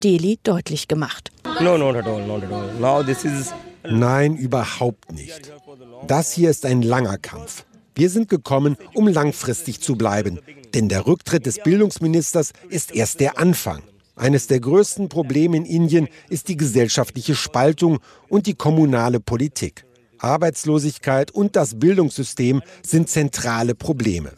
Delhi deutlich gemacht. Nein, überhaupt nicht. Das hier ist ein langer Kampf. Wir sind gekommen, um langfristig zu bleiben. Denn der Rücktritt des Bildungsministers ist erst der Anfang. Eines der größten Probleme in Indien ist die gesellschaftliche Spaltung und die kommunale Politik. Arbeitslosigkeit und das Bildungssystem sind zentrale Probleme.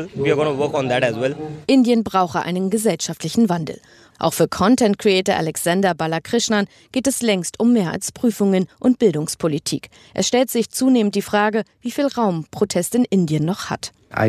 Indien brauche einen gesellschaftlichen Wandel. Auch für Content-Creator Alexander Balakrishnan geht es längst um mehr als Prüfungen und Bildungspolitik. Es stellt sich zunehmend die Frage, wie viel Raum Protest in Indien noch hat.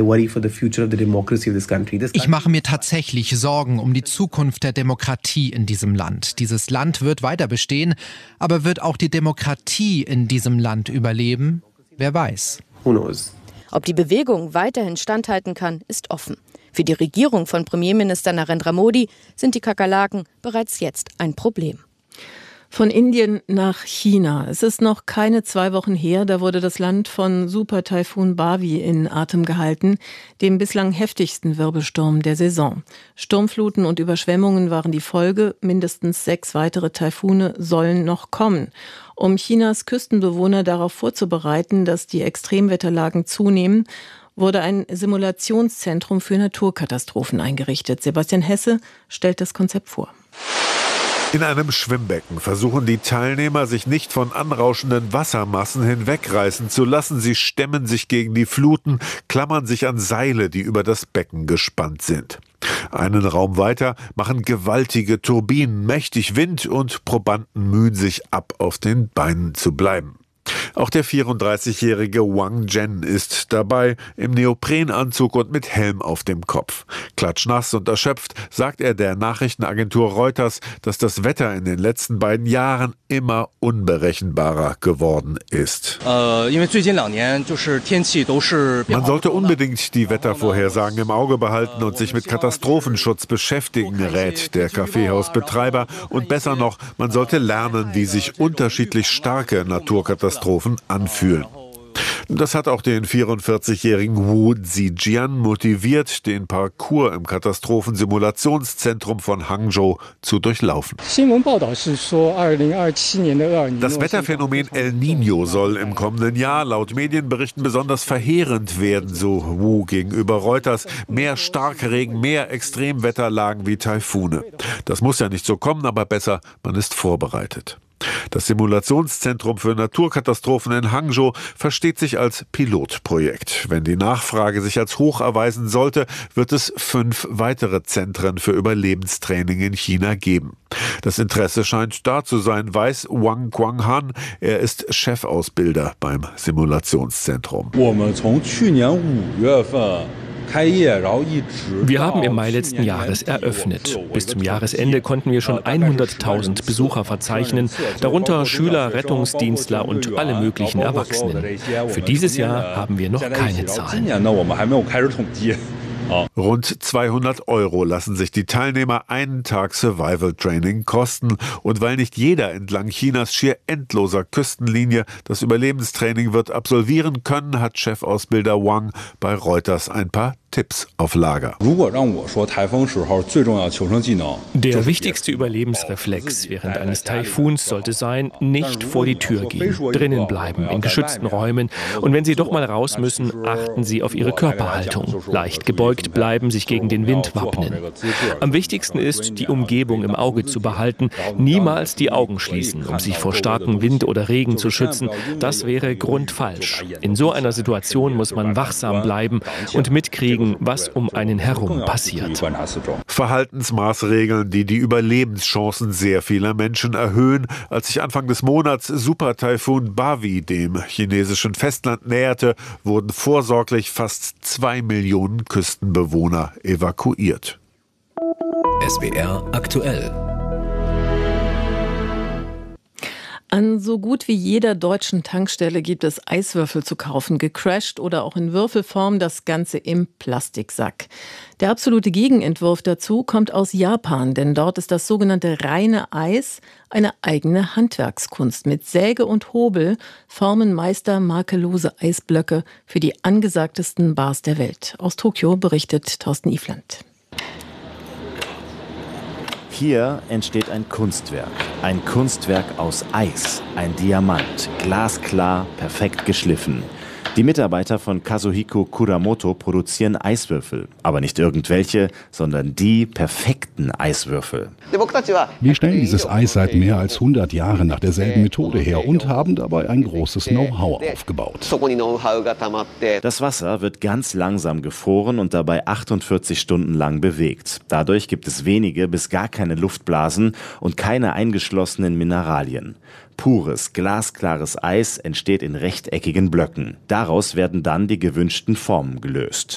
Ich mache mir tatsächlich Sorgen um die Zukunft der Demokratie in diesem Land. Dieses Land wird weiter bestehen, aber wird auch die Demokratie in diesem Land überleben? Wer weiß. Ob die Bewegung weiterhin standhalten kann, ist offen. Für die Regierung von Premierminister Narendra Modi sind die Kakerlaken bereits jetzt ein Problem. Von Indien nach China. Es ist noch keine 2 Wochen her, da wurde das Land von Super-Taifun Bavi in Atem gehalten, dem bislang heftigsten Wirbelsturm der Saison. Sturmfluten und Überschwemmungen waren die Folge, mindestens 6 weitere Taifune sollen noch kommen. Um Chinas Küstenbewohner darauf vorzubereiten, dass die Extremwetterlagen zunehmen, wurde ein Simulationszentrum für Naturkatastrophen eingerichtet. Sebastian Hesse stellt das Konzept vor. In einem Schwimmbecken versuchen die Teilnehmer, sich nicht von anrauschenden Wassermassen hinwegreißen zu lassen. Sie stemmen sich gegen die Fluten, klammern sich an Seile, die über das Becken gespannt sind. Einen Raum weiter machen gewaltige Turbinen mächtig Wind und Probanden mühen sich ab, auf den Beinen zu bleiben. Auch der 34-jährige Wang Zhen ist dabei, im Neoprenanzug und mit Helm auf dem Kopf. Klatschnass und erschöpft sagt er der Nachrichtenagentur Reuters, dass das Wetter in den letzten beiden Jahren immer unberechenbarer geworden ist. Man sollte unbedingt die Wettervorhersagen im Auge behalten und sich mit Katastrophenschutz beschäftigen, rät der Kaffeehausbetreiber. Und besser noch, man sollte lernen, wie sich unterschiedlich starke Naturkatastrophen anfühlen. Das hat auch den 44-jährigen Wu Zijian motiviert, den Parcours im Katastrophensimulationszentrum von Hangzhou zu durchlaufen. Das Wetterphänomen El Niño soll im kommenden Jahr laut Medienberichten besonders verheerend werden, so Wu gegenüber Reuters. Mehr Starkregen, mehr Extremwetterlagen wie Taifune. Das muss ja nicht so kommen, aber besser, man ist vorbereitet. Das Simulationszentrum für Naturkatastrophen in Hangzhou versteht sich als Pilotprojekt. Wenn die Nachfrage sich als hoch erweisen sollte, wird es 5 weitere Zentren für Überlebenstraining in China geben. Das Interesse scheint da zu sein, weiß Wang Guanghan. Er ist Chefausbilder beim Simulationszentrum. Wir haben im Mai letzten Jahres eröffnet. Bis zum Jahresende konnten wir schon 100.000 Besucher verzeichnen, darunter Schüler, Rettungsdienstler und alle möglichen Erwachsenen. Für dieses Jahr haben wir noch keine Zahlen. Rund 200 € lassen sich die Teilnehmer einen Tag Survival Training kosten. Und weil nicht jeder entlang Chinas schier endloser Küstenlinie das Überlebenstraining wird absolvieren können, hat Chefausbilder Wang bei Reuters ein paar Tipps auf Lager. Der wichtigste Überlebensreflex während eines Taifuns sollte sein, nicht vor die Tür gehen, drinnen bleiben, in geschützten Räumen. Und wenn Sie doch mal raus müssen, achten Sie auf Ihre Körperhaltung. Leicht gebeugt bleiben, sich gegen den Wind wappnen. Am wichtigsten ist, die Umgebung im Auge zu behalten, niemals die Augen schließen, um sich vor starkem Wind oder Regen zu schützen. Das wäre grundfalsch. In so einer Situation muss man wachsam bleiben und mitkriegen, was um einen herum passiert. Verhaltensmaßregeln, die die Überlebenschancen sehr vieler Menschen erhöhen. Als sich Anfang des Monats Super-Taifun Bavi dem chinesischen Festland näherte, wurden vorsorglich fast 2 Millionen Küstenbewohner evakuiert. SWR aktuell. An so gut wie jeder deutschen Tankstelle gibt es Eiswürfel zu kaufen, gecrashed oder auch in Würfelform, das Ganze im Plastiksack. Der absolute Gegenentwurf dazu kommt aus Japan, denn dort ist das sogenannte reine Eis eine eigene Handwerkskunst. Mit Säge und Hobel formen Meister makellose Eisblöcke für die angesagtesten Bars der Welt. Aus Tokio berichtet Thorsten Ifland. Hier entsteht ein Kunstwerk aus Eis, ein Diamant, glasklar, perfekt geschliffen. Die Mitarbeiter von Kazuhiko Kuramoto produzieren Eiswürfel, aber nicht irgendwelche, sondern die perfekten Eiswürfel. Wir stellen dieses Eis seit mehr als 100 Jahren nach derselben Methode her und haben dabei ein großes Know-how aufgebaut. Das Wasser wird ganz langsam gefroren und dabei 48 Stunden lang bewegt. Dadurch gibt es wenige bis gar keine Luftblasen und keine eingeschlossenen Mineralien. Pures, glasklares Eis entsteht in rechteckigen Blöcken. Daraus werden dann die gewünschten Formen gelöst.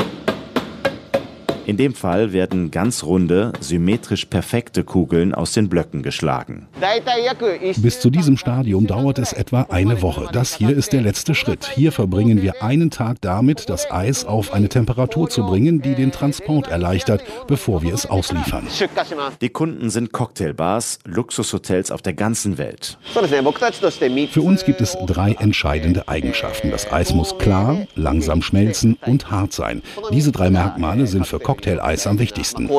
In dem Fall werden ganz runde, symmetrisch perfekte Kugeln aus den Blöcken geschlagen. Bis zu diesem Stadium dauert es etwa eine Woche. Das hier ist der letzte Schritt. Hier verbringen wir einen Tag damit, das Eis auf eine Temperatur zu bringen, die den Transport erleichtert, bevor wir es ausliefern. Die Kunden sind Cocktailbars, Luxushotels auf der ganzen Welt. Für uns gibt es 3 entscheidende Eigenschaften. Das Eis muss klar, langsam schmelzen und hart sein. Diese 3 Merkmale sind für Cocktail-Eis am wichtigsten.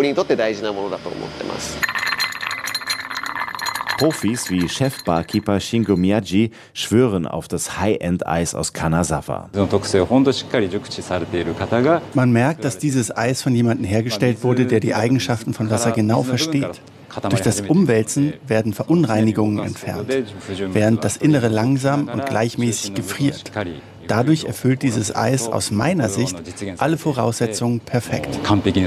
Profis wie Chef-Barkeeper Shingo Miyagi schwören auf das High-End-Eis aus Kanazawa. Man merkt, dass dieses Eis von jemandem hergestellt wurde, der die Eigenschaften von Wasser genau versteht. Durch das Umwälzen werden Verunreinigungen entfernt, während das Innere langsam und gleichmäßig gefriert. Dadurch erfüllt dieses Eis aus meiner Sicht alle Voraussetzungen perfekt.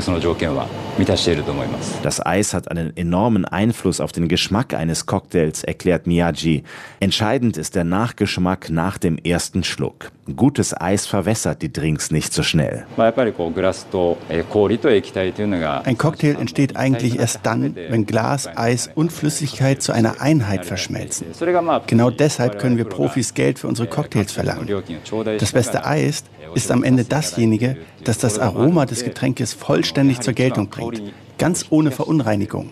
Das Eis hat einen enormen Einfluss auf den Geschmack eines Cocktails, erklärt Miyagi. Entscheidend ist der Nachgeschmack nach dem ersten Schluck. Gutes Eis verwässert die Drinks nicht so schnell. Ein Cocktail entsteht eigentlich erst dann, wenn Glas, Eis und Flüssigkeit zu einer Einheit verschmelzen. Genau deshalb können wir Profis Geld für unsere Cocktails verlangen. Das beste Eis ist am Ende dasjenige, das das Aroma des Getränkes vollständig zur Geltung bringt. Ganz ohne Verunreinigung.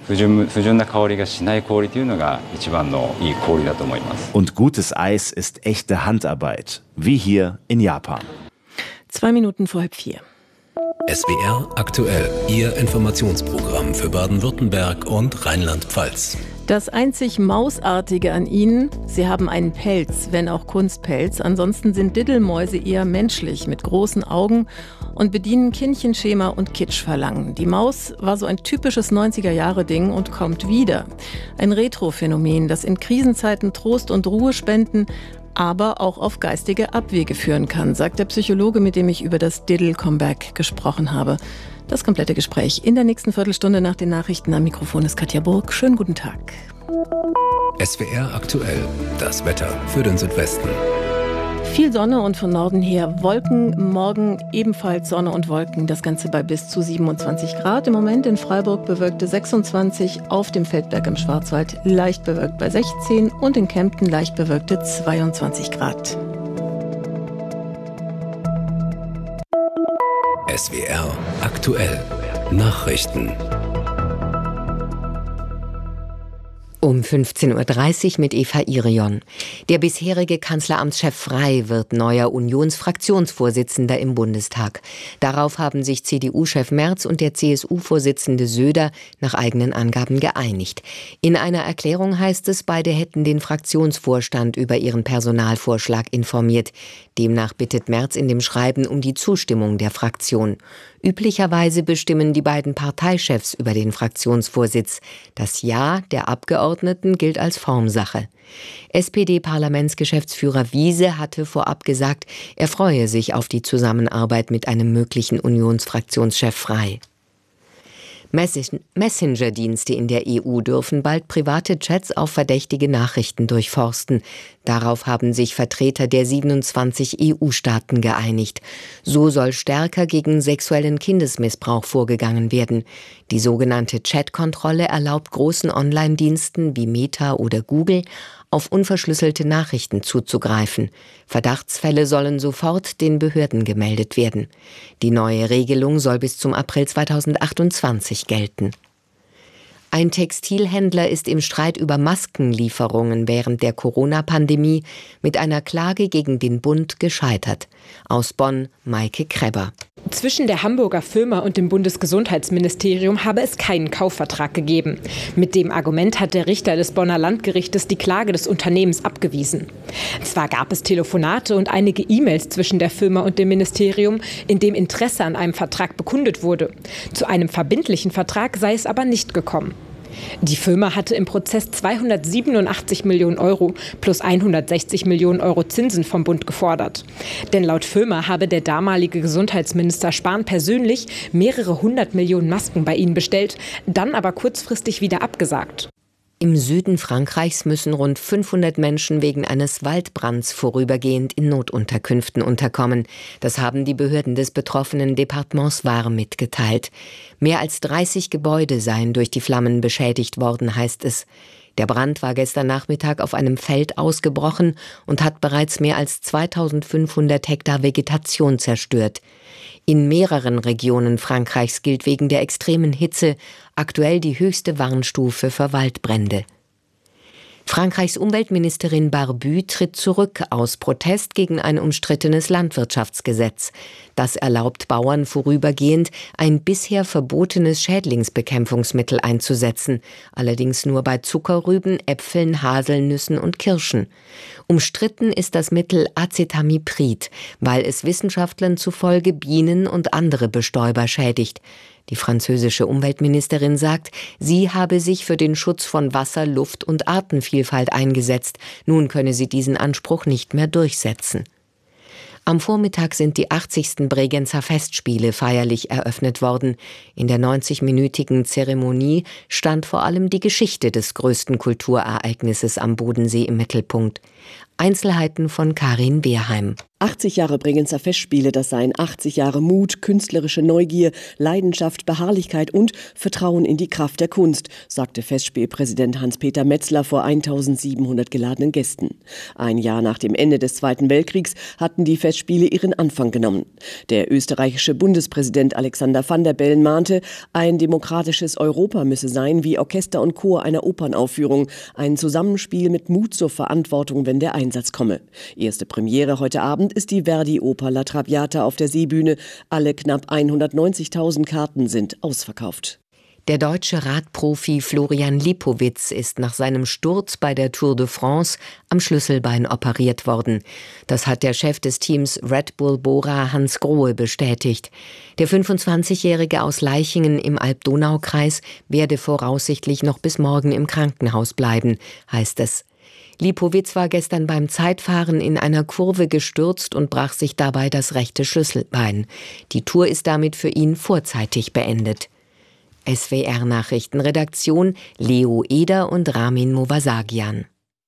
Und gutes Eis ist echte Handarbeit, wie hier in Japan. 2 Minuten vor 3:30. SWR aktuell, Ihr Informationsprogramm für Baden-Württemberg und Rheinland-Pfalz. Das einzig Mausartige an ihnen, sie haben einen Pelz, wenn auch Kunstpelz. Ansonsten sind Diddelmäuse eher menschlich, mit großen Augen und bedienen Kindchenschema und Kitschverlangen. Die Maus war so ein typisches 90er-Jahre-Ding und kommt wieder. Ein Retro-Phänomen, das in Krisenzeiten Trost und Ruhe spenden, aber auch auf geistige Abwege führen kann, sagt der Psychologe, mit dem ich über das Diddle-Comeback gesprochen habe. Das komplette Gespräch in der nächsten Viertelstunde nach den Nachrichten. Am Mikrofon ist Katja Burg. Schönen guten Tag. SWR aktuell, das Wetter für den Südwesten. Viel Sonne und von Norden her Wolken. Morgen ebenfalls Sonne und Wolken. Das Ganze bei bis zu 27 Grad. Im Moment in Freiburg bewölkte 26, auf dem Feldberg im Schwarzwald leicht bewölkt bei 16 und in Kempten leicht bewölkte 22 Grad. SWR aktuell, Nachrichten. Um 15.30 Uhr mit Eva Irion. Der bisherige Kanzleramtschef Frey wird neuer Unionsfraktionsvorsitzender im Bundestag. Darauf haben sich CDU-Chef Merz und der CSU-Vorsitzende Söder nach eigenen Angaben geeinigt. In einer Erklärung heißt es, beide hätten den Fraktionsvorstand über ihren Personalvorschlag informiert. Demnach bittet Merz in dem Schreiben um die Zustimmung der Fraktion. Üblicherweise bestimmen die beiden Parteichefs über den Fraktionsvorsitz. Das Ja der Abgeordneten gilt als Formsache. SPD-Parlamentsgeschäftsführer Wiese hatte vorab gesagt, er freue sich auf die Zusammenarbeit mit einem möglichen Unionsfraktionschef Frey. Messenger-Dienste in der EU dürfen bald private Chats auf verdächtige Nachrichten durchforsten. Darauf haben sich Vertreter der 27 EU-Staaten geeinigt. So soll stärker gegen sexuellen Kindesmissbrauch vorgegangen werden. Die sogenannte Chat-Kontrolle erlaubt großen Online-Diensten wie Meta oder Google, auf unverschlüsselte Nachrichten zuzugreifen. Verdachtsfälle sollen sofort den Behörden gemeldet werden. Die neue Regelung soll bis zum April 2028 gelten. Ein Textilhändler ist im Streit über Maskenlieferungen während der Corona-Pandemie mit einer Klage gegen den Bund gescheitert. Aus Bonn, Maike Krebber. Zwischen der Hamburger Firma und dem Bundesgesundheitsministerium habe es keinen Kaufvertrag gegeben. Mit dem Argument hat der Richter des Bonner Landgerichtes die Klage des Unternehmens abgewiesen. Zwar gab es Telefonate und einige E-Mails zwischen der Firma und dem Ministerium, in dem Interesse an einem Vertrag bekundet wurde. Zu einem verbindlichen Vertrag sei es aber nicht gekommen. Die Firma hatte im Prozess 287 Millionen Euro plus 160 Millionen Euro Zinsen vom Bund gefordert. Denn laut Firma habe der damalige Gesundheitsminister Spahn persönlich mehrere 100 Millionen Masken bei ihnen bestellt, dann aber kurzfristig wieder abgesagt. Im Süden Frankreichs müssen rund 500 Menschen wegen eines Waldbrands vorübergehend in Notunterkünften unterkommen. Das haben die Behörden des betroffenen Departements Var mitgeteilt. Mehr als 30 Gebäude seien durch die Flammen beschädigt worden, heißt es. Der Brand war gestern Nachmittag auf einem Feld ausgebrochen und hat bereits mehr als 2500 Hektar Vegetation zerstört. In mehreren Regionen Frankreichs gilt wegen der extremen Hitze aktuell die höchste Warnstufe für Waldbrände. Frankreichs Umweltministerin Barbu tritt zurück aus Protest gegen ein umstrittenes Landwirtschaftsgesetz. Das erlaubt Bauern vorübergehend, ein bisher verbotenes Schädlingsbekämpfungsmittel einzusetzen, allerdings nur bei Zuckerrüben, Äpfeln, Haselnüssen und Kirschen. Umstritten ist das Mittel Acetamiprid, weil es Wissenschaftlern zufolge Bienen und andere Bestäuber schädigt. Die französische Umweltministerin sagt, sie habe sich für den Schutz von Wasser, Luft und Artenvielfalt eingesetzt. Nun könne sie diesen Anspruch nicht mehr durchsetzen. Am Vormittag sind die 80. Bregenzer Festspiele feierlich eröffnet worden. In der 90-minütigen Zeremonie stand vor allem die Geschichte des größten Kulturereignisses am Bodensee im Mittelpunkt. Einzelheiten von Karin Beerheim. 80 Jahre Bregenzer Festspiele, das seien 80 Jahre Mut, künstlerische Neugier, Leidenschaft, Beharrlichkeit und Vertrauen in die Kraft der Kunst, sagte Festspielpräsident Hans-Peter Metzler vor 1700 geladenen Gästen. Ein Jahr nach dem Ende des Zweiten Weltkriegs hatten die Festspiele ihren Anfang genommen. Der österreichische Bundespräsident Alexander Van der Bellen mahnte, ein demokratisches Europa müsse sein wie Orchester und Chor einer Opernaufführung, ein Zusammenspiel mit Mut zur Verantwortung, wenn der Einsatz komme. Erste Premiere heute Abend ist die Verdi-Oper La Traviata auf der Seebühne. Alle knapp 190.000 Karten sind ausverkauft. Der deutsche Radprofi Florian Lipowitz ist nach seinem Sturz bei der Tour de France am Schlüsselbein operiert worden. Das hat der Chef des Teams Red Bull Bora Hans Grohe bestätigt. Der 25-Jährige aus Leichingen im Alb-Donau-Kreis werde voraussichtlich noch bis morgen im Krankenhaus bleiben, heißt es. Lipowitz war gestern beim Zeitfahren in einer Kurve gestürzt und brach sich dabei das rechte Schlüsselbein. Die Tour ist damit für ihn vorzeitig beendet. SWR-Nachrichtenredaktion Leo Eder und Ramin Movasagian.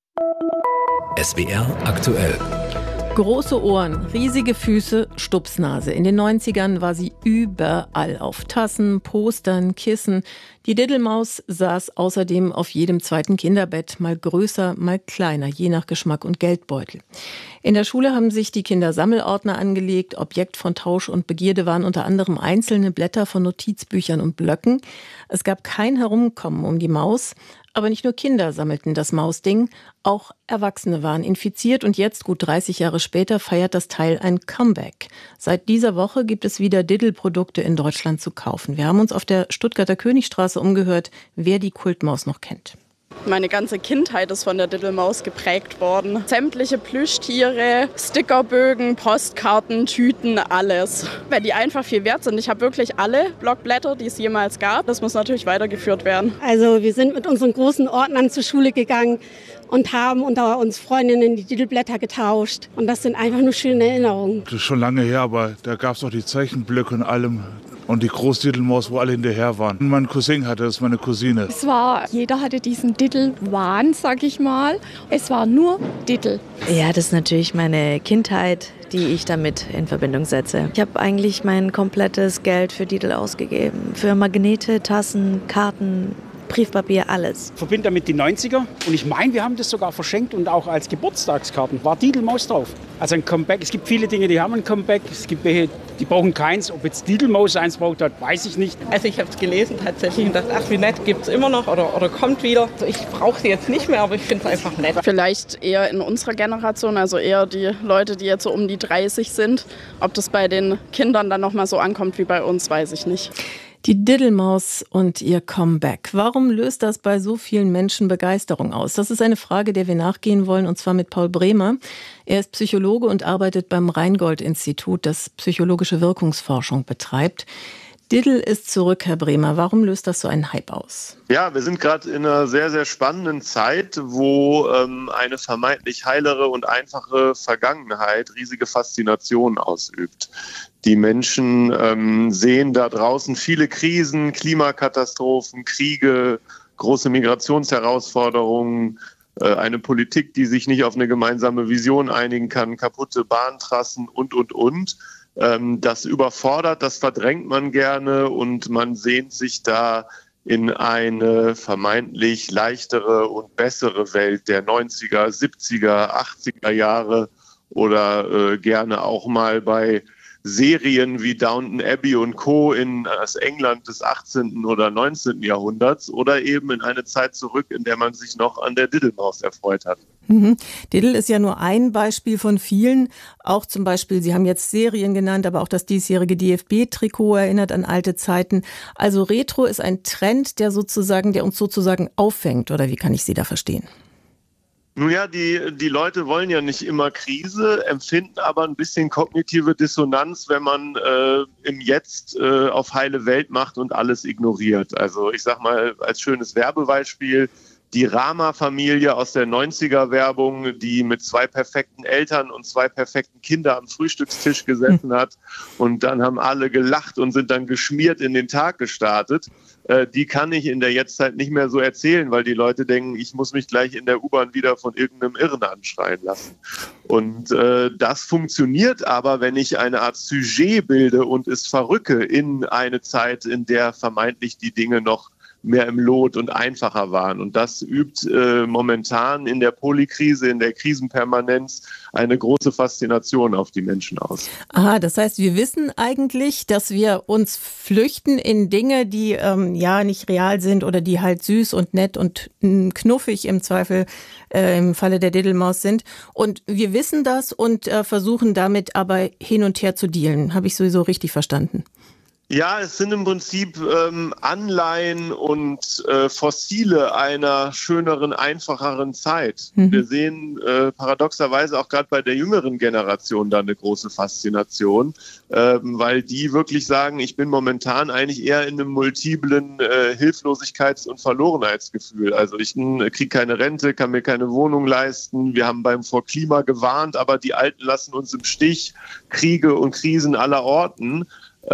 SWR aktuell. Große Ohren, riesige Füße, Stupsnase. In den 90ern war sie überall. Auf Tassen, Postern, Kissen. Die Diddelmaus saß außerdem auf jedem zweiten Kinderbett, mal größer, mal kleiner, je nach Geschmack und Geldbeutel. In der Schule haben sich die Kinder Sammelordner angelegt. Objekt von Tausch und Begierde waren unter anderem einzelne Blätter von Notizbüchern und Blöcken. Es gab kein Herumkommen um die Maus. Aber nicht nur Kinder sammelten das Mausding, auch Erwachsene waren infiziert und jetzt, gut 30 Jahre später, feiert das Teil ein Comeback. Seit dieser Woche gibt es wieder Diddle-Produkte in Deutschland zu kaufen. Wir haben uns auf der Stuttgarter Königstraße umgehört, wer die Kultmaus noch kennt. Meine ganze Kindheit ist von der Diddelmaus geprägt worden. Sämtliche Plüschtiere, Stickerbögen, Postkarten, Tüten, alles. Weil die einfach viel wert sind. Ich habe wirklich alle Blockblätter, die es jemals gab. Das muss natürlich weitergeführt werden. Also wir sind mit unseren großen Ordnern zur Schule gegangen und haben unter uns Freundinnen die Diddelblätter getauscht. Und das sind einfach nur schöne Erinnerungen. Das ist schon lange her, aber da gab es auch die Zeichenblöcke und allem. Und die Großdiddelmaus, wo alle hinterher waren. Mein Cousin hatte das, meine Cousine. Jeder hatte diesen Diddle-Wahn, sag ich mal. Es war nur Diddle. Ja, das ist natürlich meine Kindheit, die ich damit in Verbindung setze. Ich habe eigentlich mein komplettes Geld für Diddle ausgegeben. Für Magnete, Tassen, Karten, Briefpapier, alles. Ich verbinde damit die 90er und ich meine, wir haben das sogar verschenkt und auch als Geburtstagskarten. War Didelmaus drauf. Also ein Comeback. Es gibt viele Dinge, die haben ein Comeback. Es gibt welche, die brauchen keins. Ob jetzt Didelmaus eins braucht hat, weiß ich nicht. Also ich habe es gelesen tatsächlich und dachte, ach wie nett, gibt es immer noch oder kommt wieder. Also ich brauche sie jetzt nicht mehr, aber ich finde es einfach nett. Vielleicht eher in unserer Generation, also eher die Leute, die jetzt so um die 30 sind. Ob das bei den Kindern dann nochmal so ankommt wie bei uns, weiß ich nicht. Die Diddlemaus und ihr Comeback. Warum löst das bei so vielen Menschen Begeisterung aus? Das ist eine Frage, der wir nachgehen wollen, und zwar mit Paul Bremer. Er ist Psychologe und arbeitet beim Rheingold-Institut, das psychologische Wirkungsforschung betreibt. Diddle ist zurück, Herr Bremer. Warum löst das so einen Hype aus? Ja, wir sind gerade in einer sehr, sehr spannenden Zeit, wo eine vermeintlich heilere und einfache Vergangenheit riesige Faszination ausübt. Die Menschen sehen da draußen viele Krisen, Klimakatastrophen, Kriege, große Migrationsherausforderungen, eine Politik, die sich nicht auf eine gemeinsame Vision einigen kann, kaputte Bahntrassen und. Das überfordert, das verdrängt man gerne und man sehnt sich da in eine vermeintlich leichtere und bessere Welt der 90er, 70er, 80er Jahre oder gerne auch mal bei Serien wie Downton Abbey und Co. in das England des 18. oder 19. Jahrhunderts oder eben in eine Zeit zurück, in der man sich noch an der Diddlemaus erfreut hat. Diddle ist ja nur ein Beispiel von vielen. Auch zum Beispiel, Sie haben jetzt Serien genannt, aber auch das diesjährige DFB-Trikot erinnert an alte Zeiten. Also Retro ist ein Trend, der uns sozusagen auffängt. Oder wie kann ich Sie da verstehen? Nun ja, die Leute wollen ja nicht immer Krise, empfinden aber ein bisschen kognitive Dissonanz, wenn man im Jetzt auf heile Welt macht und alles ignoriert. Also ich sag mal als schönes Werbebeispiel, die Rama-Familie aus der 90er-Werbung, die mit 2 perfekten Eltern und 2 perfekten Kindern am Frühstückstisch gesessen hat und dann haben alle gelacht und sind dann geschmiert in den Tag gestartet. Die kann ich in der Jetztzeit nicht mehr so erzählen, weil die Leute denken, ich muss mich gleich in der U-Bahn wieder von irgendeinem Irren anschreien lassen. Und das funktioniert aber, wenn ich eine Art Sujet bilde und es verrücke in eine Zeit, in der vermeintlich die Dinge noch mehr im Lot und einfacher waren. Und das übt momentan in der Polykrise, in der Krisenpermanenz eine große Faszination auf die Menschen aus. Aha, das heißt, wir wissen eigentlich, dass wir uns flüchten in Dinge, die nicht real sind oder die halt süß und nett und knuffig im Zweifel im Falle der Diddlemaus sind. Und wir wissen das und versuchen damit aber hin und her zu dealen. Habe ich sowieso richtig verstanden? Ja, es sind im Prinzip Anleihen und Fossile einer schöneren, einfacheren Zeit. Wir sehen paradoxerweise auch gerade bei der jüngeren Generation da eine große Faszination, weil die wirklich sagen, ich bin momentan eigentlich eher in einem multiplen Hilflosigkeits- und Verlorenheitsgefühl. Also ich kriege keine Rente, kann mir keine Wohnung leisten. Wir haben vor Klima gewarnt, aber die Alten lassen uns im Stich. Kriege und Krisen aller Orten.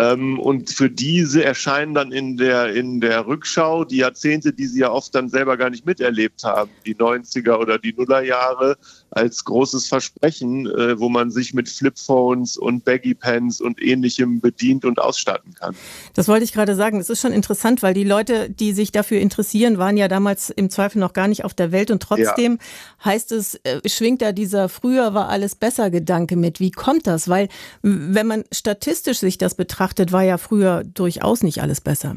Und für diese erscheinen dann in der Rückschau die Jahrzehnte, die sie ja oft dann selber gar nicht miterlebt haben, die 90er oder die Nullerjahre, als großes Versprechen, wo man sich mit Flipphones und Baggy-Pants und Ähnlichem bedient und ausstatten kann. Das wollte ich gerade sagen. Das ist schon interessant, weil die Leute, die sich dafür interessieren, waren ja damals im Zweifel noch gar nicht auf der Welt und trotzdem heißt es, schwingt da dieser früher war alles besser Gedanke mit. Wie kommt das? Weil wenn man statistisch sich das betrachtet, war ja früher durchaus nicht alles besser.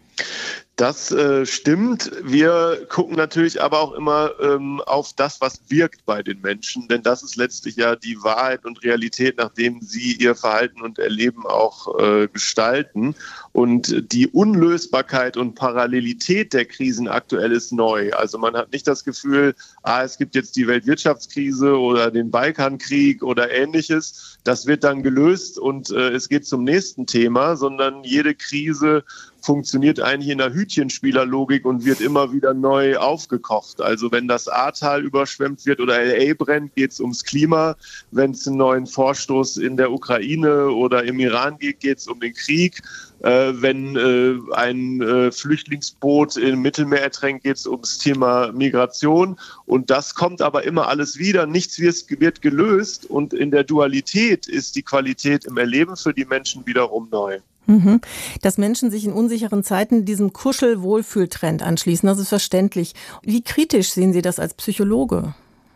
Das stimmt. Wir gucken natürlich aber auch immer auf das, was wirkt bei den Menschen, denn das ist letztlich ja die Wahrheit und Realität, nachdem sie ihr Verhalten und Erleben auch gestalten. Und die Unlösbarkeit und Parallelität der Krisen aktuell ist neu. Also man hat nicht das Gefühl, es gibt jetzt die Weltwirtschaftskrise oder den Balkankrieg oder Ähnliches. Das wird dann gelöst und es geht zum nächsten Thema, sondern jede Krise funktioniert eigentlich in der Hütchenspielerlogik und wird immer wieder neu aufgekocht. Also wenn das Ahrtal überschwemmt wird oder LA brennt, geht es ums Klima. Wenn es einen neuen Vorstoß in der Ukraine oder im Iran geht, geht es um den Krieg. Wenn ein Flüchtlingsboot im Mittelmeer ertränkt, geht es ums Thema Migration. Und das kommt aber immer alles wieder. Nichts wird gelöst. Und in der Dualität ist die Qualität im Erleben für die Menschen wiederum neu. Dass Menschen sich in unsicheren Zeiten diesem Kuschel-Wohlfühltrend anschließen, das ist verständlich. Wie kritisch sehen Sie das als Psychologe?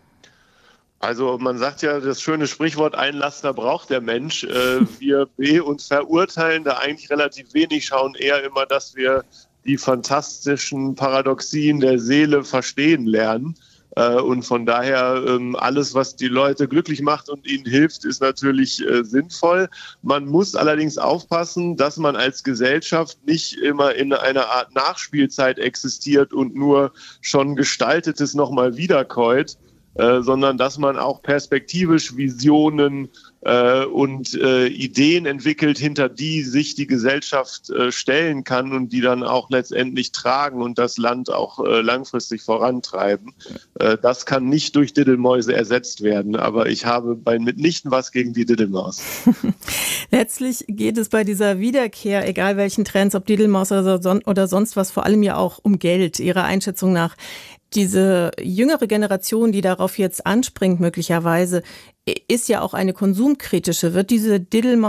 Also man sagt ja das schöne Sprichwort, ein Laster braucht der Mensch. Wir uns verurteilen da eigentlich relativ wenig, schauen eher immer, dass wir die fantastischen Paradoxien der Seele verstehen lernen. Und von daher alles, was die Leute glücklich macht und ihnen hilft, ist natürlich sinnvoll. Man muss allerdings aufpassen, dass man als Gesellschaft nicht immer in einer Art Nachspielzeit existiert und nur schon Gestaltetes nochmal wiederkäut, sondern dass man auch perspektivisch Visionen und Ideen entwickelt, hinter die sich die Gesellschaft stellen kann und die dann auch letztendlich tragen und das Land auch langfristig vorantreiben. Das kann nicht durch Diddelmäuse ersetzt werden, aber ich habe mitnichten was gegen die Diddelmaus. Letztlich geht es bei dieser Wiederkehr, egal welchen Trends, ob Diddelmaus oder sonst was, vor allem ja auch um Geld, Ihrer Einschätzung nach. Diese jüngere Generation, die darauf jetzt anspringt möglicherweise, ist ja auch eine konsumkritische. Wird dieser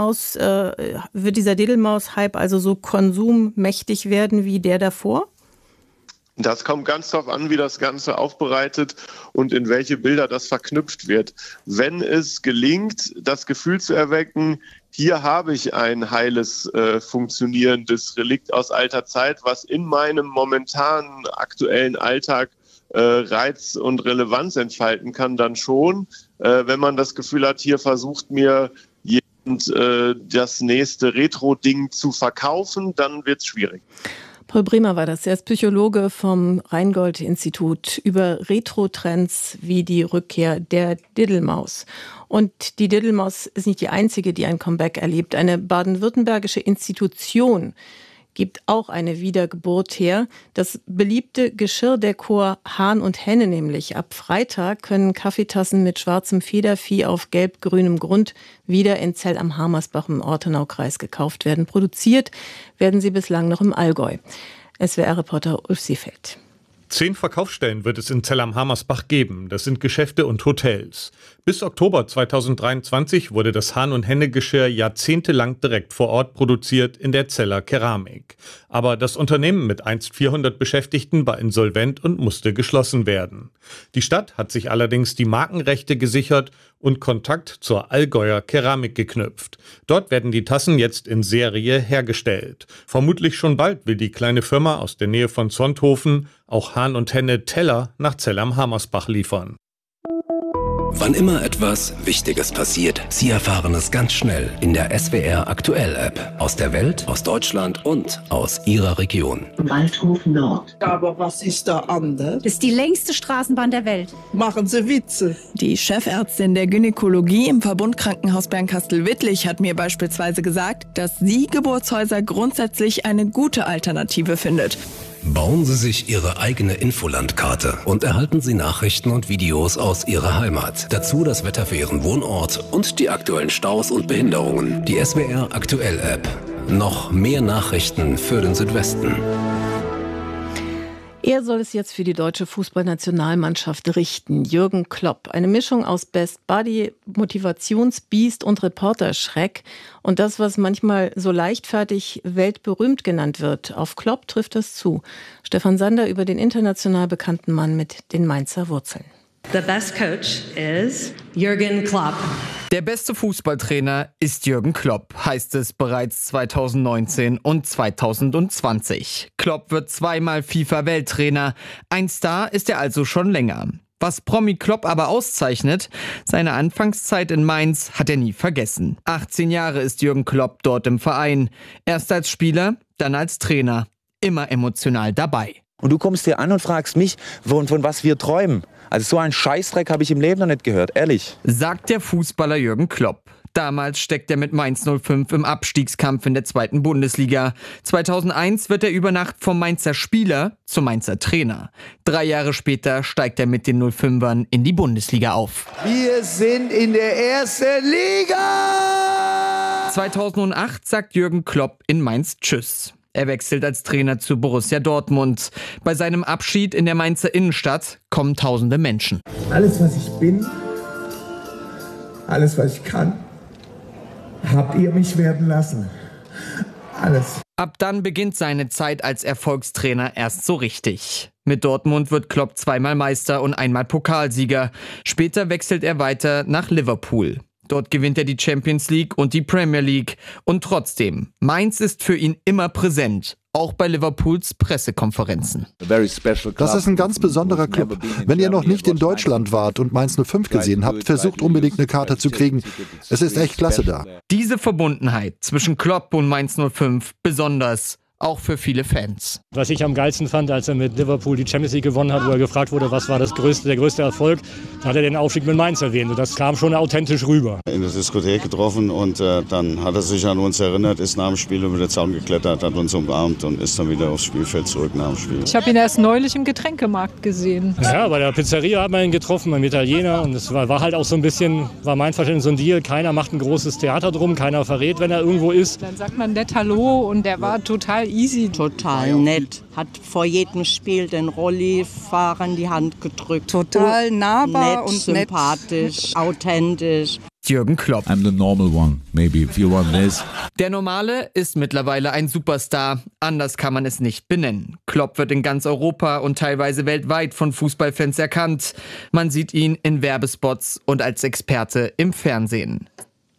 Diddelmaus-Hype also so konsummächtig werden wie der davor? Das kommt ganz darauf an, wie das Ganze aufbereitet und in welche Bilder das verknüpft wird. Wenn es gelingt, das Gefühl zu erwecken, hier habe ich ein heiles, funktionierendes Relikt aus alter Zeit, was in meinem momentanen aktuellen Alltag Reiz und Relevanz entfalten kann, dann schon. Wenn man das Gefühl hat, hier versucht mir jemand das nächste Retro-Ding zu verkaufen, dann wird es schwierig. Paul Bremer war das. Er ist Psychologe vom Rheingold-Institut über Retro-Trends wie die Rückkehr der Diddelmaus. Und die Diddelmaus ist nicht die einzige, die ein Comeback erlebt. Eine baden-württembergische Institution gibt auch eine Wiedergeburt her. Das beliebte Geschirrdekor Hahn und Henne nämlich. Ab Freitag können Kaffeetassen mit schwarzem Federvieh auf gelb-grünem Grund wieder in Zell am Harmersbach im Ortenaukreis gekauft werden. Produziert werden sie bislang noch im Allgäu. SWR-Reporter Ulf Seefeld. 10 Verkaufsstellen wird es in Zell am Harmersbach geben. Das sind Geschäfte und Hotels. Bis Oktober 2023 wurde das Hahn- und Henne-Geschirr jahrzehntelang direkt vor Ort produziert in der Zeller Keramik. Aber das Unternehmen mit einst 400 Beschäftigten war insolvent und musste geschlossen werden. Die Stadt hat sich allerdings die Markenrechte gesichert und Kontakt zur Allgäuer Keramik geknüpft. Dort werden die Tassen jetzt in Serie hergestellt. Vermutlich schon bald will die kleine Firma aus der Nähe von Sonthofen auch Hahn und Henne Teller nach Zell am Harmersbach liefern. Wann immer etwas Wichtiges passiert, Sie erfahren es ganz schnell in der SWR Aktuell App. Aus der Welt, aus Deutschland und aus Ihrer Region. Waldhof Nord. Aber was ist da anders? Das ist die längste Straßenbahn der Welt. Machen Sie Witze. Die Chefärztin der Gynäkologie im Verbundkrankenhaus Bernkastel-Wittlich hat mir beispielsweise gesagt, dass sie Geburtshäuser grundsätzlich eine gute Alternative findet. Bauen Sie sich Ihre eigene Infolandkarte und erhalten Sie Nachrichten und Videos aus Ihrer Heimat. Dazu das Wetter für Ihren Wohnort und die aktuellen Staus und Behinderungen. Die SWR Aktuell App. Noch mehr Nachrichten für den Südwesten. Er soll es jetzt für die deutsche Fußballnationalmannschaft richten. Jürgen Klopp. Eine Mischung aus Best Buddy, Motivationsbiest und Reporterschreck. Und das, was manchmal so leichtfertig weltberühmt genannt wird. Auf Klopp trifft das zu. Stefan Sander über den international bekannten Mann mit den Mainzer Wurzeln. The best coach is Jürgen Klopp. Der beste Fußballtrainer ist Jürgen Klopp, heißt es bereits 2019 und 2020. Klopp wird zweimal FIFA-Welttrainer. Ein Star ist er also schon länger. Was Promi Klopp aber auszeichnet, seine Anfangszeit in Mainz hat er nie vergessen. 18 Jahre ist Jürgen Klopp dort im Verein. Erst als Spieler, dann als Trainer. Immer emotional dabei. Und du kommst hier an und fragst mich, von was wir träumen. Also so einen Scheißdreck habe ich im Leben noch nicht gehört, ehrlich. Sagt der Fußballer Jürgen Klopp. Damals steckt er mit Mainz 05 im Abstiegskampf in der 2. Bundesliga. 2001 wird er über Nacht vom Mainzer Spieler zum Mainzer Trainer. 3 Jahre später steigt er mit den 05ern in die Bundesliga auf. Wir sind in der 1. Liga! 2008 sagt Jürgen Klopp in Mainz Tschüss. Er wechselt als Trainer zu Borussia Dortmund. Bei seinem Abschied in der Mainzer Innenstadt kommen tausende Menschen. Alles, was ich bin, alles, was ich kann, habt ihr mich werden lassen. alles. Ab dann beginnt seine Zeit als Erfolgstrainer erst so richtig. Mit Dortmund wird Klopp zweimal Meister und einmal Pokalsieger. Später wechselt er weiter nach Liverpool. Dort gewinnt er die Champions League und die Premier League. Und trotzdem, Mainz ist für ihn immer präsent. Auch bei Liverpools Pressekonferenzen. Das ist ein ganz besonderer Club. Wenn ihr noch nicht in Deutschland wart und Mainz 05 gesehen habt, versucht unbedingt eine Karte zu kriegen. Es ist echt klasse da. Diese Verbundenheit zwischen Klopp und Mainz 05 besonders. Auch für viele Fans. Was ich am geilsten fand, als er mit Liverpool die Champions League gewonnen hat, wo er gefragt wurde, was war der größte Erfolg, da hat er den Aufstieg mit Mainz erwähnt. Und das kam schon authentisch rüber. In der Diskothek getroffen und dann hat er sich an uns erinnert, ist nach dem Spiel über den Zaun geklettert, hat uns umarmt und ist dann wieder aufs Spielfeld zurück nach dem Spiel. Ich habe ihn erst neulich im Getränkemarkt gesehen. Ja, bei der Pizzeria hat man ihn getroffen, beim Italiener. Und es war halt auch so ein bisschen, war mein Verständnis so ein Deal. Keiner macht ein großes Theater drum, keiner verrät, wenn er irgendwo ist. Dann sagt man nett Hallo und der war total easy. Total nett. Hat vor jedem Spiel den Rollifahrern die Hand gedrückt. Total nahbar nett, und sympathisch, authentisch. Jürgen Klopp. I'm the normal one, maybe, if you want this. Der Normale ist mittlerweile ein Superstar. Anders kann man es nicht benennen. Klopp wird in ganz Europa und teilweise weltweit von Fußballfans erkannt. Man sieht ihn in Werbespots und als Experte im Fernsehen.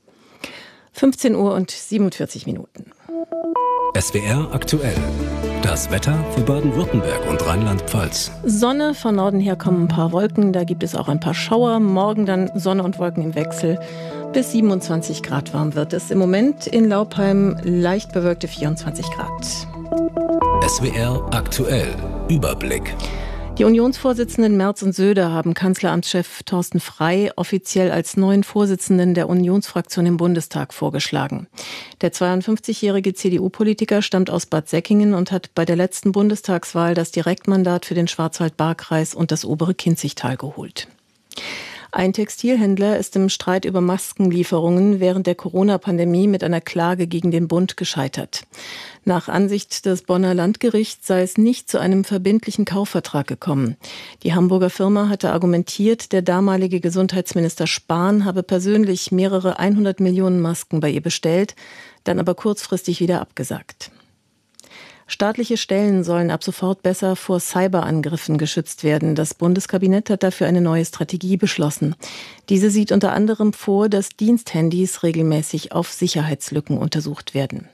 15:47 Uhr. SWR aktuell. Das Wetter für Baden-Württemberg und Rheinland-Pfalz. Sonne, von Norden her kommen ein paar Wolken, da gibt es auch ein paar Schauer. Morgen dann Sonne und Wolken im Wechsel. Bis 27 Grad warm wird es. Im Moment in Laupheim leicht bewölkte 24 Grad. SWR aktuell. Überblick. Die Unionsvorsitzenden Merz und Söder haben Kanzleramtschef Thorsten Frey offiziell als neuen Vorsitzenden der Unionsfraktion im Bundestag vorgeschlagen. Der 52-jährige CDU-Politiker stammt aus Bad Säckingen und hat bei der letzten Bundestagswahl das Direktmandat für den Schwarzwald-Baar-Kreis und das obere Kinzigtal geholt. Ein Textilhändler ist im Streit über Maskenlieferungen während der Corona-Pandemie mit einer Klage gegen den Bund gescheitert. Nach Ansicht des Bonner Landgerichts sei es nicht zu einem verbindlichen Kaufvertrag gekommen. Die Hamburger Firma hatte argumentiert, der damalige Gesundheitsminister Spahn habe persönlich mehrere 100 Millionen Masken bei ihr bestellt, dann aber kurzfristig wieder abgesagt. Staatliche Stellen sollen ab sofort besser vor Cyberangriffen geschützt werden. Das Bundeskabinett hat dafür eine neue Strategie beschlossen. Diese sieht unter anderem vor, dass Diensthandys regelmäßig auf Sicherheitslücken untersucht werden.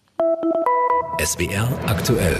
SWR aktuell.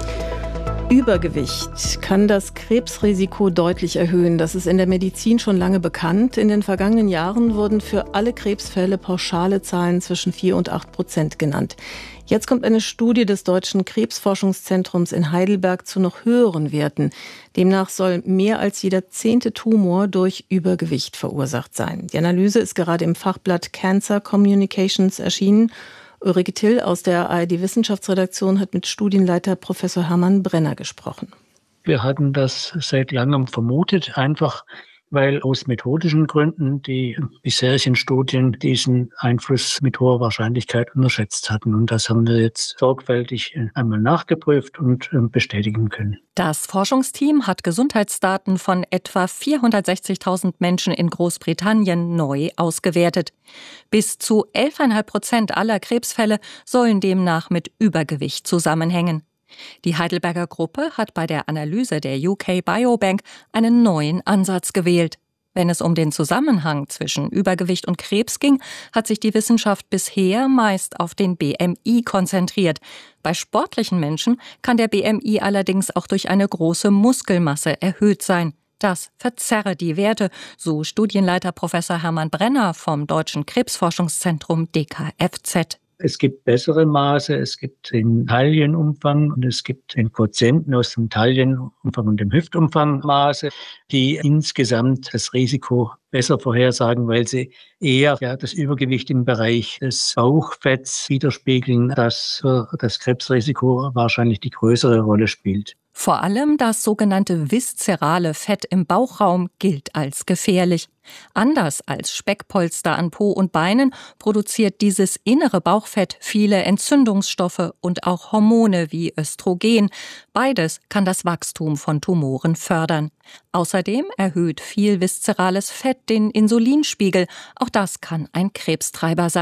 Übergewicht kann das Krebsrisiko deutlich erhöhen. Das ist in der Medizin schon lange bekannt. In den vergangenen Jahren wurden für alle Krebsfälle pauschale Zahlen zwischen 4 und 8% genannt. Jetzt kommt eine Studie des Deutschen Krebsforschungszentrums in Heidelberg zu noch höheren Werten. Demnach soll mehr als jeder 10. Tumor durch Übergewicht verursacht sein. Die Analyse ist gerade im Fachblatt Cancer Communications erschienen. Ulrike Till aus der ARD-Wissenschaftsredaktion hat mit Studienleiter Professor Hermann Brenner gesprochen. Wir hatten das seit langem vermutet, einfach weil aus methodischen Gründen die bisherigen Studien diesen Einfluss mit hoher Wahrscheinlichkeit unterschätzt hatten. Und das haben wir jetzt sorgfältig einmal nachgeprüft und bestätigen können. Das Forschungsteam hat Gesundheitsdaten von etwa 460.000 Menschen in Großbritannien neu ausgewertet. Bis zu 11,5% aller Krebsfälle sollen demnach mit Übergewicht zusammenhängen. Die Heidelberger Gruppe hat bei der Analyse der UK Biobank einen neuen Ansatz gewählt. Wenn es um den Zusammenhang zwischen Übergewicht und Krebs ging, hat sich die Wissenschaft bisher meist auf den BMI konzentriert. Bei sportlichen Menschen kann der BMI allerdings auch durch eine große Muskelmasse erhöht sein. Das verzerre die Werte, so Studienleiter Professor Hermann Brenner vom Deutschen Krebsforschungszentrum DKFZ. Es gibt bessere Maße, es gibt den Taillenumfang und es gibt den Quotienten aus dem Taillenumfang und dem Hüftumfangmaße, die insgesamt das Risiko besser vorhersagen, weil sie eher das Übergewicht im Bereich des Bauchfetts widerspiegeln, das für das Krebsrisiko wahrscheinlich die größere Rolle spielt. Vor allem das sogenannte viszerale Fett im Bauchraum gilt als gefährlich. Anders als Speckpolster an Po und Beinen produziert dieses innere Bauchfett viele Entzündungsstoffe und auch Hormone wie Östrogen. Beides kann das Wachstum von Tumoren fördern. Außerdem erhöht viel viszerales Fett den Insulinspiegel. Auch das kann ein Krebstreiber sein.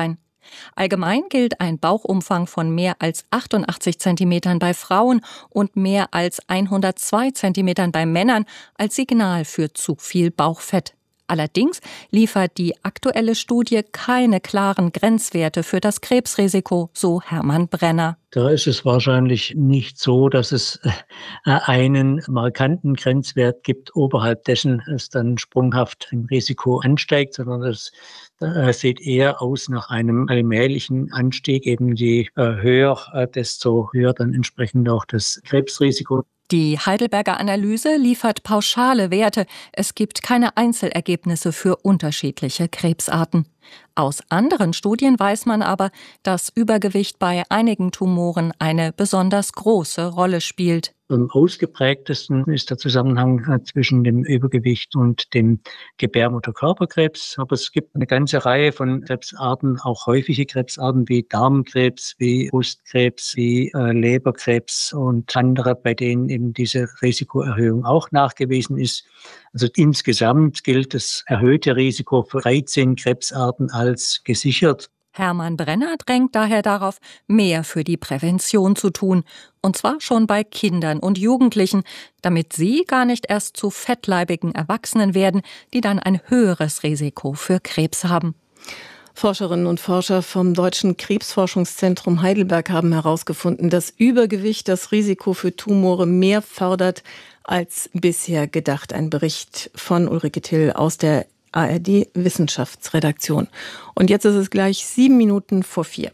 Allgemein gilt ein Bauchumfang von mehr als 88 Zentimetern bei Frauen und mehr als 102 Zentimetern bei Männern als Signal für zu viel Bauchfett. Allerdings liefert die aktuelle Studie keine klaren Grenzwerte für das Krebsrisiko, so Hermann Brenner. Da ist es wahrscheinlich nicht so, dass es einen markanten Grenzwert gibt, oberhalb dessen es dann sprunghaft im Risiko ansteigt, sondern es sieht eher aus nach einem allmählichen Anstieg. Eben je höher, desto höher dann entsprechend auch das Krebsrisiko. Die Heidelberger Analyse liefert pauschale Werte. Es gibt keine Einzelergebnisse für unterschiedliche Krebsarten. Aus anderen Studien weiß man aber, dass Übergewicht bei einigen Tumoren eine besonders große Rolle spielt. Am ausgeprägtesten ist der Zusammenhang zwischen dem Übergewicht und dem Gebärmutterkörperkrebs. Aber es gibt eine ganze Reihe von Krebsarten, auch häufige Krebsarten wie Darmkrebs, wie Brustkrebs, wie Leberkrebs und andere, bei denen eben diese Risikoerhöhung auch nachgewiesen ist. Also insgesamt gilt das erhöhte Risiko für 13 Krebsarten als gesichert. Hermann Brenner drängt daher darauf, mehr für die Prävention zu tun. Und zwar schon bei Kindern und Jugendlichen, damit sie gar nicht erst zu fettleibigen Erwachsenen werden, die dann ein höheres Risiko für Krebs haben. Forscherinnen und Forscher vom Deutschen Krebsforschungszentrum Heidelberg haben herausgefunden, dass Übergewicht das Risiko für Tumore mehr fördert als bisher gedacht. Ein Bericht von Ulrike Till aus der ARD-Wissenschaftsredaktion. Und jetzt ist es gleich 4:07.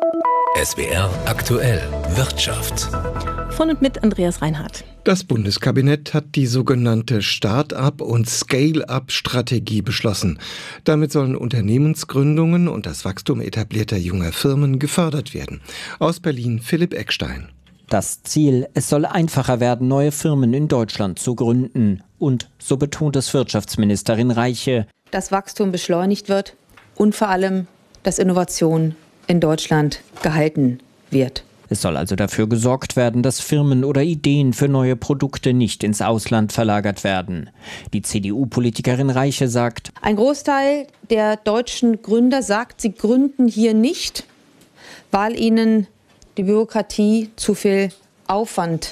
SWR aktuell Wirtschaft. Von und mit Andreas Reinhardt. Das Bundeskabinett hat die sogenannte Start-up- und Scale-up-Strategie beschlossen. Damit sollen Unternehmensgründungen und das Wachstum etablierter junger Firmen gefördert werden. Aus Berlin Philipp Eckstein. Das Ziel, es soll einfacher werden, neue Firmen in Deutschland zu gründen. Und, so betont es Wirtschaftsministerin Reiche, dass Wachstum beschleunigt wird und vor allem, dass Innovation in Deutschland gehalten wird. Es soll also dafür gesorgt werden, dass Firmen oder Ideen für neue Produkte nicht ins Ausland verlagert werden. Die CDU-Politikerin Reiche sagt, ein Großteil der deutschen Gründer sagt, sie gründen hier nicht, weil ihnen die Bürokratie zu viel Aufwand